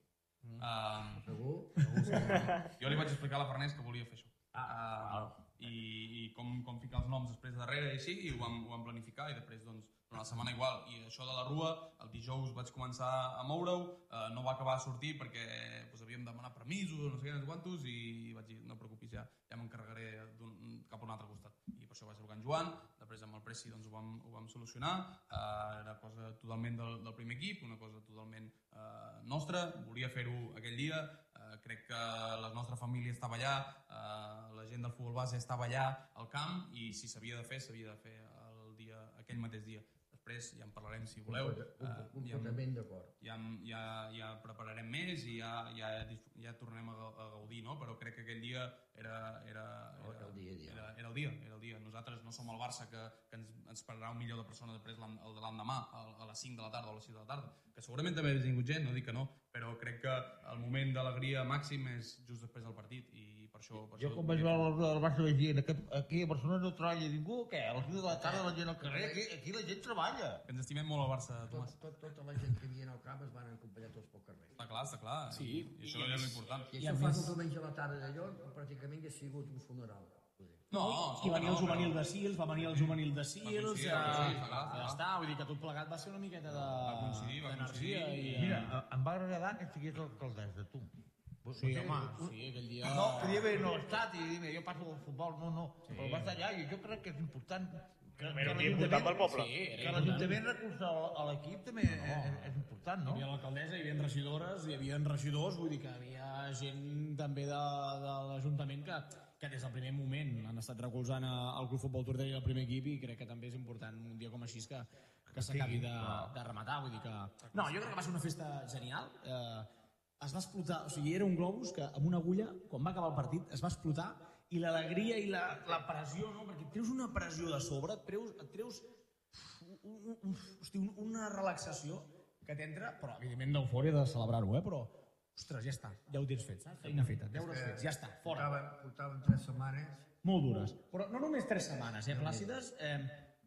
Uh, Segur? Segur, segur. jo li vaig explicar a la Farners que volia fer això. Ah, Uh, i, i com, com ficar els noms després darrere i així, i ho vam, ho vam planificar, i després, doncs, durant la setmana igual. I això de la rua, el dijous vaig començar a moure-ho, uh, no va acabar a sortir perquè doncs, havíem demanat permisos, no sé què, no sé quantos, i vaig dir, no et preocupis, ja, ja m'encarregaré cap a un altre costat. I per això vaig trucar en Joan, després amb el Preci doncs, ho, vam, ho vam solucionar, uh, era cosa totalment del, del primer equip, una cosa totalment uh, nostra, volia fer-ho aquell dia, uh, crec que la nostra família estava allà, uh, la gent del futbol base estava allà al camp, i si s'havia de fer, s'havia de fer el dia, aquell mateix dia. Després ja en parlarem si voleu. Un, Uh, ja, completament d'acord. ja, ja, ja prepararem més i ja, ja, ja tornem a, a gaudir, no? Però crec que aquell dia era, era, era, El dia, dia. era, era el dia, era el dia. Nosaltres no som el Barça que, que ens, ens esperarà un milió de persones després l'en- el de l'endemà, a, a les cinc de la tarda o a les sis de la tarda, que segurament també ha vingut gent, no dic que no, però crec que el moment d'alegria màxim és just després del partit i per això... Per Jo això quan vaig veure el, el Barça vaig dir, aquí, aquí a Barcelona no treballa ningú, què? A les sis de la tarda la gent al carrer, aquí, aquí la gent treballa. Que ens estimem molt al Barça, Tot, Tomàs. tot, tota la gent que hi havia al camp es van acompanyar tots pel carrer. Està clar, està clar. Sí, I, i això i a és més- l'important. I I a això fas més- un diumenge a la tarda d'allò, pràcticament que ha sigut un funeral. No, I venia el no, juvenil però- de Sils, va venir el juvenil de Sils, coincidir, ja, va coincidir, està clar, està ja clar. està, vull dir que tot plegat va ser una miqueta de Va coincidir, va d'energia coincidir. i... Mira, eh, em va agradar que estigués l'alcaldessa, tu. Sí, home, sí, aquell dia... No, podia haver no estat i dir, mira, jo passo del futbol, no, no, sí. Però va estar allà i jo crec que és important que, Era que un dia important pel poble. Sí, era que important. l'Ajuntament recolza a l'equip també és, és important, Hi no? havia l'alcaldessa, hi havia regidores, hi havia regidors, vull dir que hi havia gent també de, de l'Ajuntament que, que des del primer moment han estat recolzant a- el Club Futbol Tortell i el primer equip i crec que també és important un dia com així que, que s'acabi de, de rematar, vull dir que... No, jo crec que va ser una festa genial, eh, es va explotar, o sigui, era un globus que amb una agulla, quan va acabar el partit, es va explotar i l'alegria i la, la pressió, no? Perquè et treus una pressió de sobre, et treus, et treus un, un, un, hosti, un, una relaxació que t'entra, però evidentment d'eufòria de celebrar-ho, eh? Però, ostres, ja està, ja ho tens fet, saps? Feina feta, deures fets, ja està, fora. Portàvem, portàvem tres setmanes. Molt dures. Però no només tres setmanes, eh, plàcides, eh,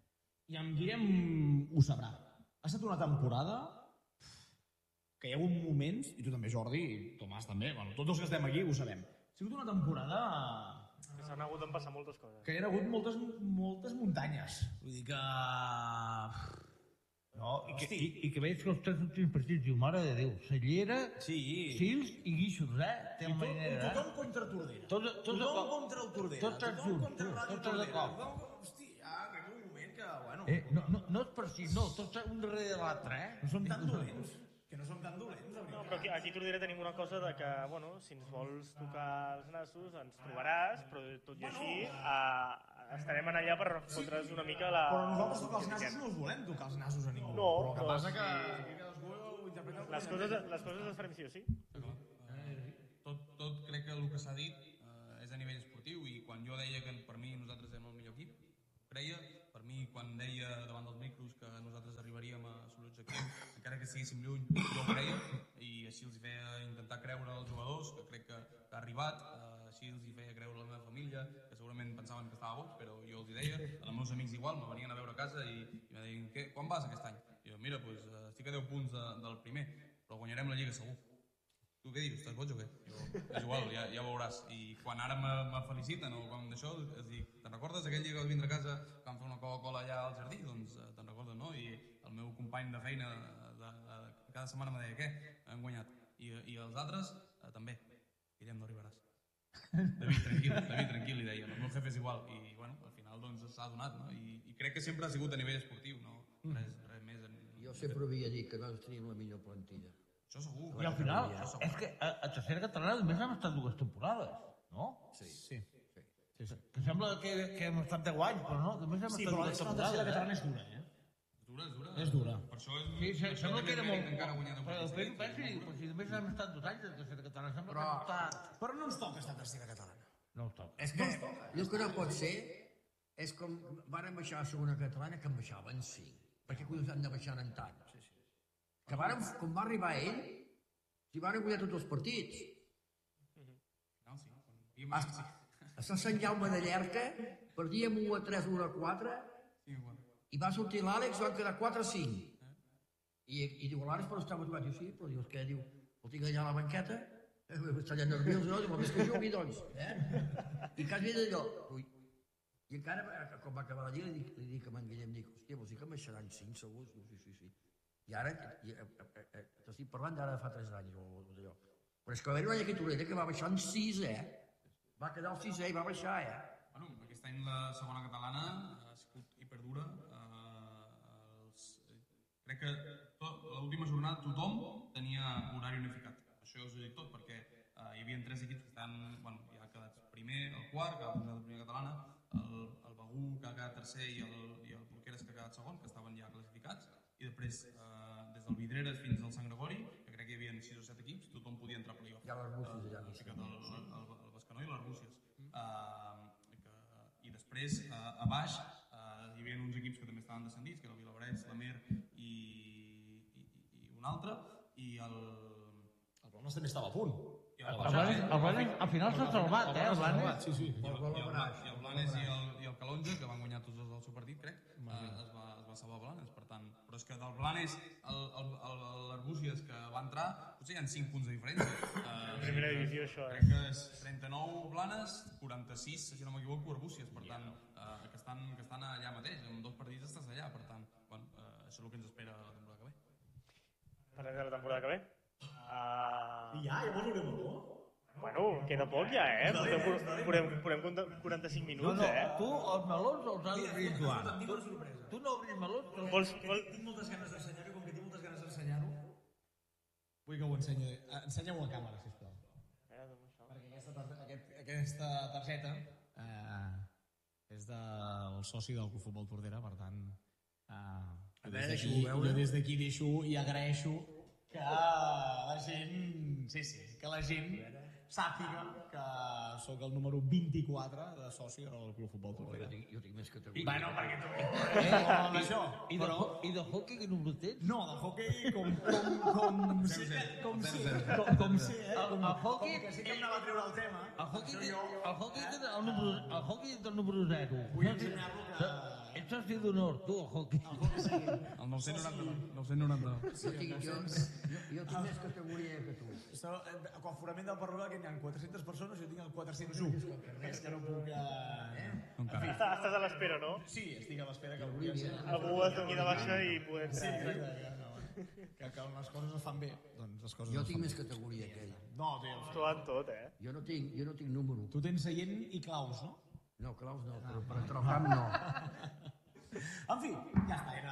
i en Guillem ho sabrà. Ha estat una temporada que hi ha hagut moments, i tu també, Jordi, i Tomàs també, bueno, tots els que estem aquí ho sabem, ha sigut una temporada Que s'han hagut de passar moltes coses. que hi ha hagut moltes, moltes muntanyes. Vull dir que... No, i que, i, I que veig que els tres últims partits diu, mare de Déu, Cellera, Sí. Sils i Guixos, eh? Té I el tot, marinera, tothom eh? contra Tordera. Tots- tots de tothom cop. contra el Tordera. Tots tres tothom junts, contra sí, Ràdio tots tres de Tordera. cop. Tothom... Hosti, ja arriba un moment que, bueno, Eh, no, no, no és per si, no, tots un darrere de l'altre, eh? no som tan dolents. Que no som tan dolents, de No, veritat. però aquí, aquí a Tordera tenim una cosa de que, bueno, si ens vols tocar els nassos, ens trobaràs, però tot i així eh, estarem en allà per fotre's una mica la... Però nosaltres tocar els nassos no els volem tocar els nassos a ningú. No, però el que però passa sí. que aquí cadascú ho interpreta com Les coses, les coses les farem sí o sí. Tot, tot crec que el que s'ha dit eh, és a nivell esportiu i quan jo deia que per mi nosaltres érem el millor equip, creia, per mi quan deia davant dels micros que nosaltres arribaríem a assolir l'objectiu, encara que estiguéssim lluny, jo ho creia i així els hi feia intentar creure als jugadors, que crec que, que ha arribat, eh, així els hi feia creure a la meva família, que segurament pensaven que estava boig, però jo els hi deia, als meus amics igual, me venien a veure a casa i, i me deien, què, quan vas aquest any? I jo, mira, pues, eh, estic a deu punts de, del primer, però guanyarem la Lliga segur. Tu què dius? Estàs boig o què? Jo, és igual, ja, ja veuràs. I quan ara me, me feliciten o quan d'això, es dic, te'n recordes aquell dia que vas vindre a casa que vam fer una Coca-Cola allà al jardí? Doncs eh, te'n recordes, no? I el meu company de feina de, de, de cada setmana me deia, què? Hem guanyat. I, i els altres, eh, també. Guillem, no arribaràs. David, tranquil, David, tranquil, li deia. El meu jefe és igual. I, bueno, al final, doncs, s'ha donat, no? I, I crec que sempre ha sigut a nivell esportiu, no? Res, res més. En... Jo sempre havia dit que nosaltres teníem la millor plantilla. Això segur. I al final, és que a, a tercera catalana només hem estat dues temporades, no? Sí. Sí. sí. Sí, sí. Que sembla que, que hem estat deu anys, però no, només hem Sí, estat però dues la tercera catalana temporades. és dura, eh? És dura, és dura. És dura. Per això és... Sí, sí, sembla que era molt... Encara guanyant Però després penso i dic, però si només hem estat dos anys de tercera catalana, sembla Però- que hem estat... Però no ens toca estar a tercera catalana. No us toca. És que... El que no pot ser és com varen baixar a segona catalana que en baixaven cinc. Perquè collons han de baixar en tant? Sí, sí. Que varen, quan va arribar ell, s'hi van guanyar tots els partits. No, sí. I més, sí. A Sant Jaume de Llerca perdíem u a tres, u a quatre, Sí, bueno. i va sortir l'Àlex, van quedar quatre a cinc. I, i diu, l'Àlex, però estava tocat. Diu, sí, però dius, què? Diu, el tinc allà a la banqueta, eh, està allà nerviós, no? Diu, més que jugui, doncs. Eh? I quasi d'allò. Ui. I encara, eh, quan va acabar la lliga, li dic, li dic a en Guillem, dic, hòstia, vols dir que em baixaran cinc segurs? Diu, sí, sí, sí. I ara, i, eh, eh, eh, t'estic parlant d'ara de fa tres anys, o, o d'allò. Però és que va haver-hi una aquí a Torrella que va baixar en sis, eh? Va quedar al sisè i va baixar, eh? Bueno, aquest any la segona catalana ha sigut hiperdura. Eh, els, eh, crec que tot- l'última jornada tothom tenia horari unificat. Això us ho dic tot, perquè eh, hi havia tres equips que estan, bueno, ja ha quedat primer, el quart, que ha pujat a primera catalana, el, el Begú, que ha quedat tercer, i el, i el Porqueres, que ha quedat segon, que estaven ja classificats, i després, eh, des del Vidreres fins al Sant Gregori, que crec que hi havia sis o set equips, tothom podia entrar a playoff. Hi ha l'Arbúcies allà. Eh, ficat el, el, el, el Bescanó i l'Arbúcies. Uh, que, I després, uh, a baix, uh, hi havia uns equips que també estaven descendits, que era el Vilabrets, la Mer i, i, i un altre, i el... El Blanes també estava a punt. I El Blanes, el Blanes al final s'ha salvat, eh, el Blanes. Sí, sí. I el, i el, Bla- i el Blanes i el, i el Calonja, que van guanyar tots dos del seu partit, crec, uh, es, va, es va salvar el Blanes, per tant. Però és que del Blanes, l'Arbúcies que va entrar, potser hi ha cinc punts de diferència. Uh, Primera divisió, això, eh? Crec que és trenta-nou Blanes, quaranta-sis, si no m'equivoco, Arbúcies, per tant, uh, que, estan, que estan allà mateix, amb dos partits estàs allà, per tant, bueno, uh, això és el que ens espera la temporada que ve. Parlem de la temporada que ve. Uh, I ja, llavors haurem de bueno, queda poc ja, eh? Podem, podem, podem comptar quaranta-cinc No, minuts, no, eh? tu els melons els has d'obrir, Joan. Tu, tu no obris melons, però... Vols, vols... Tinc moltes ganes d'ensenyar-ho, com que tinc moltes ganes d'ensenyar-ho, vull que ho ensenyi. Eh, Ensenya-ho a càmera, sisplau. Eh, doncs això. Perquè aquesta, tar- aquest, aquesta targeta eh, és del soci del Club Futbol Tordera, per tant, eh, jo des veure, d'aquí deixo-ho veure. jo des d'aquí deixo i agraeixo que la gent, sí, sí, que la gent sàpiga que sóc el número vint-i-quatre de soci del Club Futbol Jo Tordera. tinc, jo tinc més categoria. Bueno, perquè tu... Eh, això, I de, però... I de hockey que número tens? No, del hockey com, com, com, sí, que- com, sí, com, com sí, eh? Com, El hockey- com que sí que em anava a treure el tema. El hockey, això jo, el hockey, té el número, el hockey és del número zero. vull ensenyar-lo que... ets soci d'honor, tu, el hockey. El nou-cents noranta-nou. nou-cents noranta-nou. Jo tinc, jo, jo, jo tinc més categoria que tu. So, eh, Quan forament del Parruga, que n'hi ha quatre-centes persones, jo tinc el quatre-cents u. És que no puc... Eh... Estàs, estàs a l'espera, no? Sí, estic a l'espera que algú ja sé. Algú es doni de baixa i poder Sí, entrar. exacte, no, que, que les coses es fan bé, doncs les coses Jo es tinc fan més bé. categoria que ell. No, tio. Tu en tot, eh? Jo no tinc, jo no tinc número. Tu tens seient i claus, no? No, claus no, però per entrar al camp no. En fi, ja està, era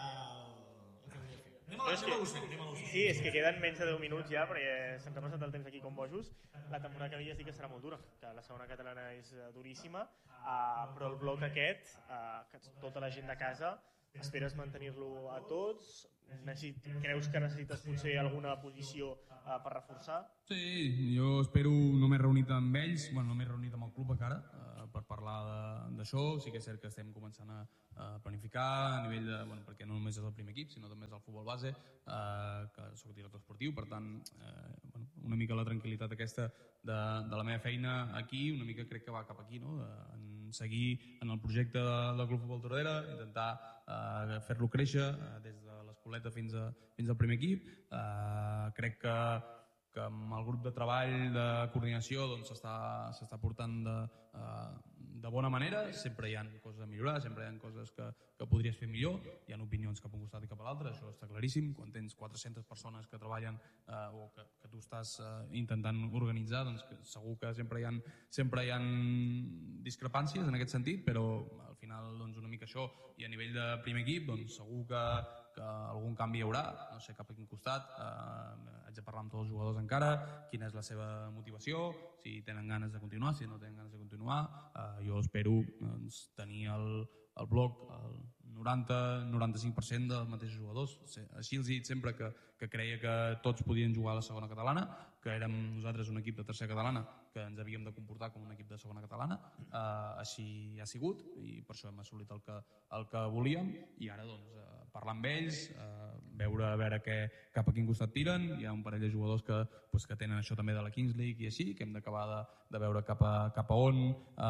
el que volia fer. Anem a Però és que- l'ús, anem a l'ús. Sí, és que queden menys de deu minuts ja, perquè se'ns ha passat el temps aquí com bojos. La temporada que ve ja es diu que serà molt dura, que la segona catalana és eh, duríssima, uh, però el bloc aquest, uh, que tota la gent de casa, esperes mantenir-lo a tots? Necessit, creus que necessites potser alguna posició uh, per reforçar? Sí, jo espero no m'he reunit amb ells, bueno, no m'he reunit amb el club encara eh, per parlar de- d'això. Sí que és cert que estem començant a, a planificar a nivell de, bueno, perquè no només és el primer equip, sinó també és el futbol base, eh, que sóc director esportiu, per tant, eh, bueno, una mica la tranquil·litat aquesta de, de la meva feina aquí, una mica crec que va cap aquí, no? De, en seguir en el projecte del Club Futbol Tordera, intentar eh, fer-lo créixer eh, des de l'escoleta fins, a, fins al primer equip. Eh, crec que que amb el grup de treball de coordinació doncs, s'està s'està portant de, uh, de bona manera. Sempre hi ha coses a millorar, sempre hi ha coses que, que podries fer millor, hi ha opinions cap a un costat i cap a l'altre, això està claríssim. Quan tens quatre-centes persones que treballen uh, o que, que tu estàs uh, intentant organitzar, doncs que segur que sempre hi ha, sempre hi ha discrepàncies en aquest sentit, però al final doncs, una mica això, i a nivell de primer equip doncs, segur que que algun canvi hi haurà, no sé cap a quin costat, eh, haig de parlar amb tots els jugadors encara, quina és la seva motivació, si tenen ganes de continuar, si no tenen ganes de continuar. Eh, jo espero doncs, tenir el, el bloc el noranta noranta-cinc per cent dels mateixos jugadors. Així els he dit sempre que, que creia que tots podien jugar a la segona catalana, que érem nosaltres un equip de tercera catalana, que ens havíem de comportar com un equip de segona catalana. Eh, així ha sigut i per això hem assolit el que, el que volíem, i ara doncs, eh, parlar amb ells, eh, veure a veure què, cap a quin costat tiren. Hi ha un parell de jugadors que, pues, que tenen això també de la Kings League i així, que hem d'acabar de, de veure cap a, cap a on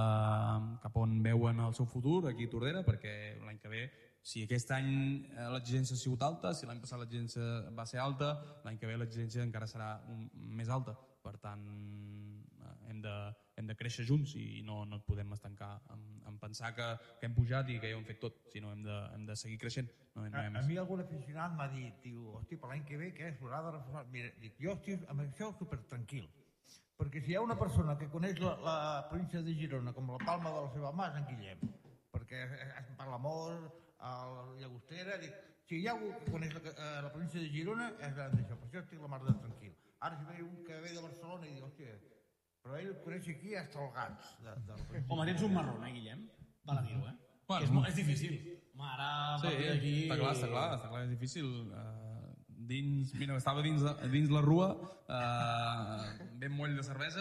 eh, cap a on veuen el seu futur aquí a Tordera, perquè l'any que ve, si aquest any eh, l'exigència ha sigut alta, si l'any passat l'exigència va ser alta, l'any que ve l'exigència encara serà un, més alta. Per tant, eh, hem, de, hem de créixer junts i no, no podem estancar en, en pensar que, que hem pujat i que ja ho hem fet tot, sinó hem de, hem de seguir creixent. No, no A, hem... a mi algun aficionat m'ha dit, diu, hosti, per l'any que ve, què és? S'haurà de reforçar. Mira, dic, jo estic amb això super tranquil, perquè si hi ha una persona que coneix la, la província de Girona com la palma de la seva mà és en Guillem, perquè es parla molt, a la Llagostera, dic, si hi ha algú que coneix la, eh, la província de Girona és d'això, per això estic la mar de tranquil. Ara si ve un que ve de Barcelona i diu, hòstia, però ell coneix aquí hasta el gats. De, de Home, tens un marrón, eh, Guillem? Val a dir-ho, eh? Bueno. Que és, molt, és difícil. Home, ara a Sí, partir d'aquí... està clar, està clar, està clar, és difícil. Uh, dins, mira, estava dins, de, dins la rua, uh, ben moll de cervesa,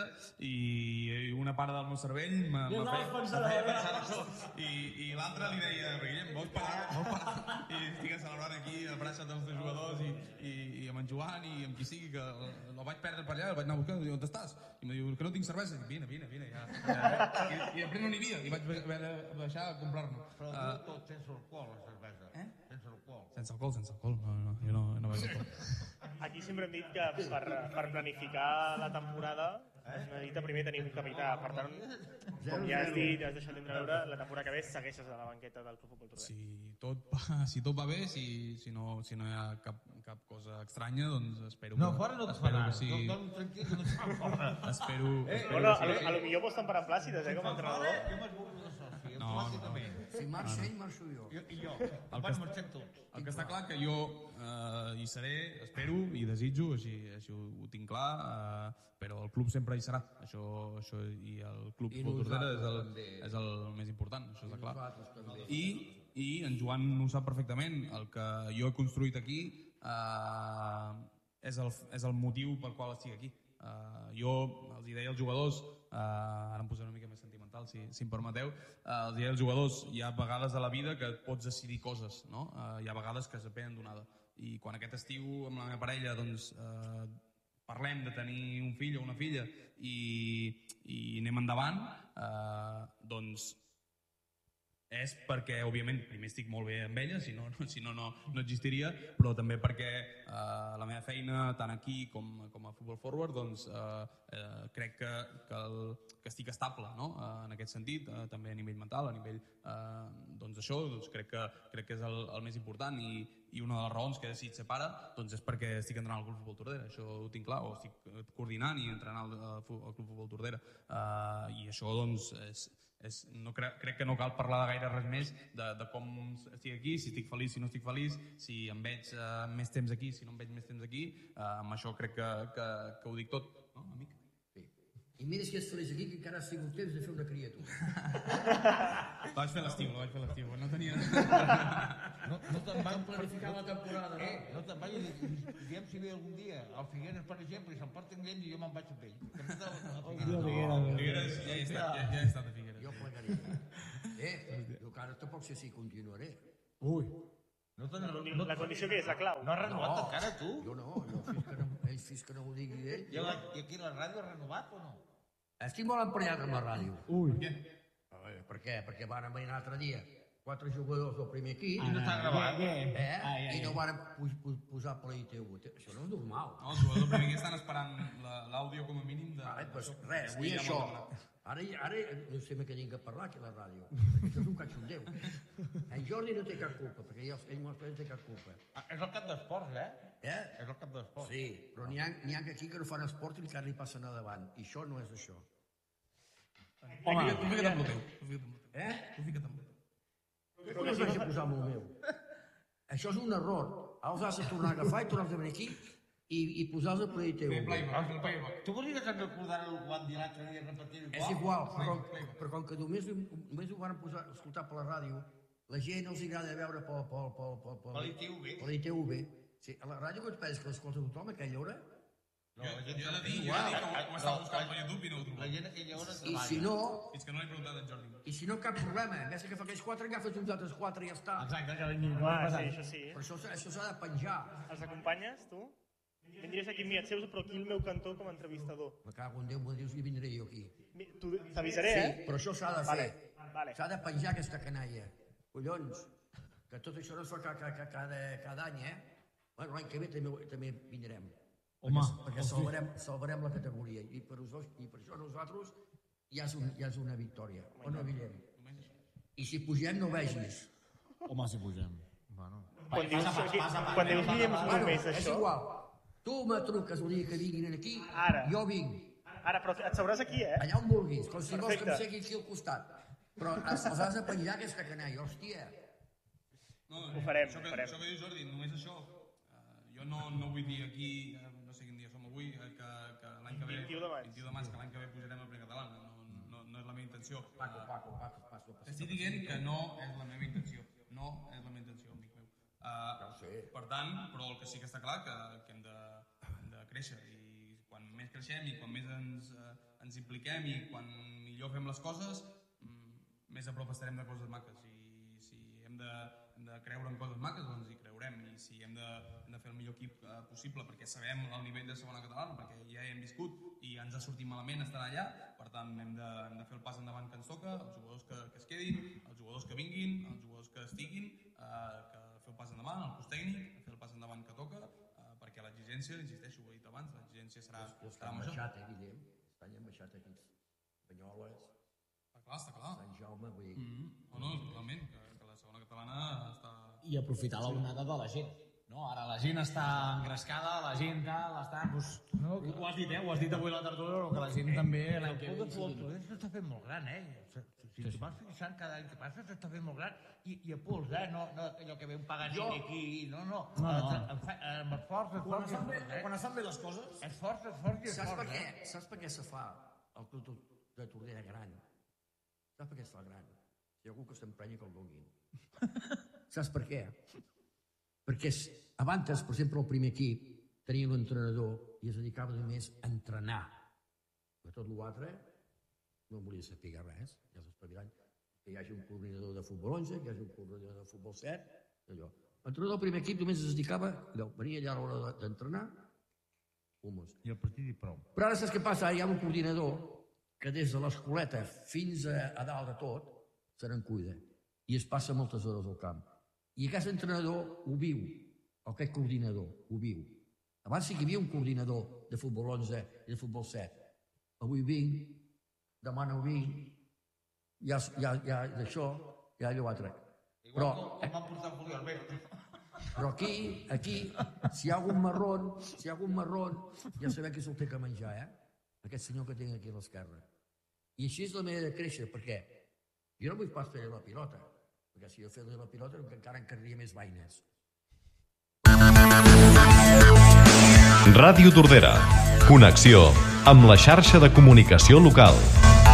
i una part del meu cervell m'ha Ja feia, anaves pensant feia ara. pensar en això. I, i l'altre li deia, Guillem, vols parar? Vols parar? I estic celebrant aquí, abraçat dels teus jugadors, i, i, i amb en Joan, i amb qui sigui, que el vaig perdre per allà, el vaig anar a buscar, i diu, on estàs? I em diu, que no tinc cervesa. I dic, vine, vine, vine, ja. ja. I, I després no n'hi havia, i vaig haver de baixar a comprar-ne. Però Uh, uh, tot sense alcohol, la cervesa. Eh? Sense alcohol. sense alcohol, sense alcohol. No, no, jo no, no bec alcohol. Aquí sempre hem dit que per, per planificar la temporada es necessita primer tenir un capità. Per tant, com ja has dit, has deixat d'entreveure, la temporada que ve segueixes a la banqueta del Club Futbol Tordera. Si tot, va, si tot va bé, si, si, no, si no hi ha cap, cap cosa estranya, doncs espero No, que, fora no et espero farà. que sigui... No, dorm tranquil, que no et fa fora. Espero, espero Bueno, a que lo, sigui... a lo millor pots temperar plàcides, eh, com a entrenador. Jo m'esborro de soci, No, automàticament. Si marxa ell, marxo jo. Jo, I jo, El van que- marxem tots. El que està clar que jo eh, hi seré, espero i desitjo, així, així ho, ho tinc clar, eh, però el club sempre hi serà. Això, això i el club I Futbol Tordera és el, nosaltres també. és el més important, això està clar. Nosaltres també. I, I en Joan ho sap perfectament, el que jo he construït aquí eh, és, el, és el motiu pel qual estic aquí. Uh, jo els hi deia als jugadors, uh, ara em posaré una mica més sentimental si, si em permeteu, uh, els hi deia als jugadors, hi ha vegades a la vida que pots decidir coses, no? Uh, hi ha vegades que s'apenen donada, i quan aquest estiu amb la meva parella doncs, uh, parlem de tenir un fill o una filla i, i anem endavant, uh, doncs és perquè, òbviament, primer estic molt bé amb ella, si no, no, si no, no, no existiria, però també perquè eh, la meva feina, tant aquí com, com a Football Forward, doncs eh, eh, crec que, que, el, que estic estable, no? eh, en aquest sentit, eh, també a nivell mental, a nivell eh, doncs això, doncs crec, que, crec que és el, el més important i, i una de les raons que he decidit ser pare doncs és perquè estic entrenant al Club Futbol Tordera, això ho tinc clar, o estic coordinant i entrenant al, al Club Futbol Tordera, uh, i això doncs és, és, no cre crec que no cal parlar de gaire res més de, de com estic aquí, si estic feliç, si no estic feliç, si em veig uh, més temps aquí, si no em veig més temps aquí, uh, amb això crec que, que, que ho dic tot, no, amic? Sí. I mira si és feliç aquí, que encara has tingut temps de fer una criatura. La vaig fer l'estiu, la vaig fer l'estiu, no tenia... No, no te'n Vam van planificar la temporada, no? Eh, no te'n vagis, diguem si ve algun dia al Figueres, per exemple, i se'n porten gent i jo me'n vaig amb ell. Figueres, ja he estat, ja, ja he estat a Figueres. Jo plegaria. Eh, jo encara tampoc sé si continuaré. Ui, No te'n- La, condi- no- la condició que és la clau. No has renovat encara, tu? Jo no, jo fins que no, ell fins que no ho digui ell. I, la, I aquí la ràdio ha renovat o no? Estic molt emprenyat amb la ràdio. ui. A veure, per què? Perquè van venir l'altre dia quatre jugadors del primer equip, I no està gravat. eh? Ai, ai, I no ai. van pu pu posar per la I T V. Això no és normal. No, els jugadors del primer que estan esperant l'àudio com a mínim de... Vale, pues res, Avui ni ja això. m'ho han demanat. Ara, ara no sé què tinc a parlar aquí a la ràdio. Perquè això és un catxondeu. En Jordi no té cap culpa, perquè ell, ell no té cap culpa. Ah, és el cap d'esports, eh? Eh? És el cap d'esports. Sí, però n'hi ha, n'hi ha que aquí que no fan esport i encara li passen a davant. I això no és això. Home, tu fica't amb el teu. Tu fica't amb el teu. Eh? Tu fica't amb el teu. Com es vaig a posar amb el meu? Això és un error. Els has de tornar a agafar i tornar a venir aquí i, i posar-los per I T V. Fer playback, fer playback. Tu volies recordar el que van dir l'altre dia, repetir-ho igual? És igual, però, però com que només, només ho van posar, escoltar per la ràdio, la gent els agrada veure pel, pel, pel, pel, pel, Per l'I T V. per l'I T V. Sí, a la ràdio que et penses que l'escolta tothom a aquella hora? No, Jo, la jo gent he de dir, jo he de igual. dir que ho, ho estava No, buscant per YouTube i no ho he La trobat. gent a aquella hora I treballa. si no, Fins que no l'he preguntat al Jordi. i si no cap problema, en vez de que fa aquells quatre, agafes uns altres quatre i ja està. Exacte, que vingui. No Ah, passa. sí, això sí. Però això, això s'ha de penjar. Els acompanyes, tu? Vindries aquí amb mi, et seus, però aquí al meu cantó com a entrevistador. Me cago en Déu, me dius i vindré jo aquí. Mi- tu- T'avisaré, Sí, eh? però això s'ha de Vale, fer. vale. S'ha de penjar aquesta canalla. Collons, que tot això no es fa ca, ca, ca, cada, cada any, eh? Bueno, l'any que ve també, també vindrem. Home, perquè, perquè hosti. salvarem, salvarem la categoria. I per, us, I per això nosaltres ja és, un, ja és una victòria. O no, Guillem? I si pugem, no vegis. Home, si pugem. Bueno. Quan dius, Passa, aquí, passa, passa, quan dius passa, Guillem passa. només Bueno, és això... igual. Tu me truques el dia que vinguin aquí, Ara. jo vinc. Ara, però et sabràs aquí, eh? Allà on vulguis, com si vols que em Perfecte. segui aquí al costat. Però els els has de penjar aquesta canalla, hòstia. No, Ho farem, això ho que, farem. Això que diu Jordi, només això. Uh, jo no, no vull dir aquí, uh, no sé quin dia som avui, uh, que, que l'any que ve... vint-i-u de maig. vint-i-u de maig, que l'any que ve pujarem a Primera Catalana. No, no, no és la meva intenció. Paco, Uh, Paco, Paco, passo, passo. Estic dient que no és la meva intenció. No és la meva intenció, amic meu. Uh, Ja ho sé. Per tant, però el que sí que està clar que, que hem, de, hem de créixer i quan més creixem i quan més ens, uh, ens impliquem i quan millor fem les coses, mm, més a prop estarem de coses maques. I si hem de, hem de creure en coses maques, doncs hi creurem. I si hem de, hem de fer el millor equip uh, possible perquè sabem el nivell de segona catalana, perquè ja hi hem viscut i ens ha sortit malament estar allà, per tant hem de, hem de fer el pas endavant que ens toca, els jugadors que, que es quedin, els jugadors que vinguin, els jugadors que estiguin, uh, que fer el pas endavant, el cos tècnic, fer el pas endavant que toca, uh, perquè l'exigència, insisteixo, ho he dit abans, l'exigència serà, Jo serà estan major. baixat, eh, Guillem? Estan ja baixat aquí. Banyoles, Està clar, està clar. Sant Jaume, vull dir... Mm -hmm. No, no, totalment, que, que la segona catalana està... I aprofitar l'onada de la gent. No, ara la gent està engrescada, la gent tal, està... Doncs, no, ho has dit, eh? Ho has dit avui a la tertúlia, però que la gent també... l'any El que club ve de sigui- futbol Torrent s'està fent molt gran, eh? Si t'hi vas fixant cada any que passa s'està fent molt gran i, i a pols, eh? No, no allò que ve un Paganini Jo- aquí, no, no. No, no. Amb, fe- amb esforç, Quan esforç, es fan bé, esforç, quan eh? es fan bé les coses... Esforç, esforç i Saps per esforç, què? eh? Saps per què se fa el club de Tordera gran? Saps per què es fa gran? Si hi ha algú que s'emprenya que el donin. Saps per què? Perquè s- abans, per exemple, el primer equip tenia un entrenador i es dedicava només a entrenar. De tot l'altre no volia saber res, ja s'espavilant. Que hi hagi un coordinador de futbol onze, que hi hagi un coordinador de futbol set, allò. L'entrenador del primer equip només es dedicava, allò, venia allà a l'hora de- d'entrenar, humos. I el partit i prou. Però ara saps què passa? Ara hi ha un coordinador que des de l'escoleta fins a, a dalt de tot se n'en cuida. i es passa moltes hores al camp. I aquest entrenador ho viu, o aquest coordinador ho viu. Abans sí que hi havia un coordinador de futbol onze i de futbol set. Avui vinc, demà no vinc, ja, ja, ja d'això, ja allò altre. Però, Igual com van portar el Julio Alberto. però aquí, aquí, si hi ha algun marrón, si hi ha algun marrón, ja sabem qui se'l té que menjar, eh? Aquest senyor que tinc aquí a l'esquerra. I així és la manera de créixer, perquè jo no vull pas fer la pilota, perquè si jo fes la pilota encara encarria més vaines. Ràdio Tordera. Connexió amb la xarxa de comunicació local.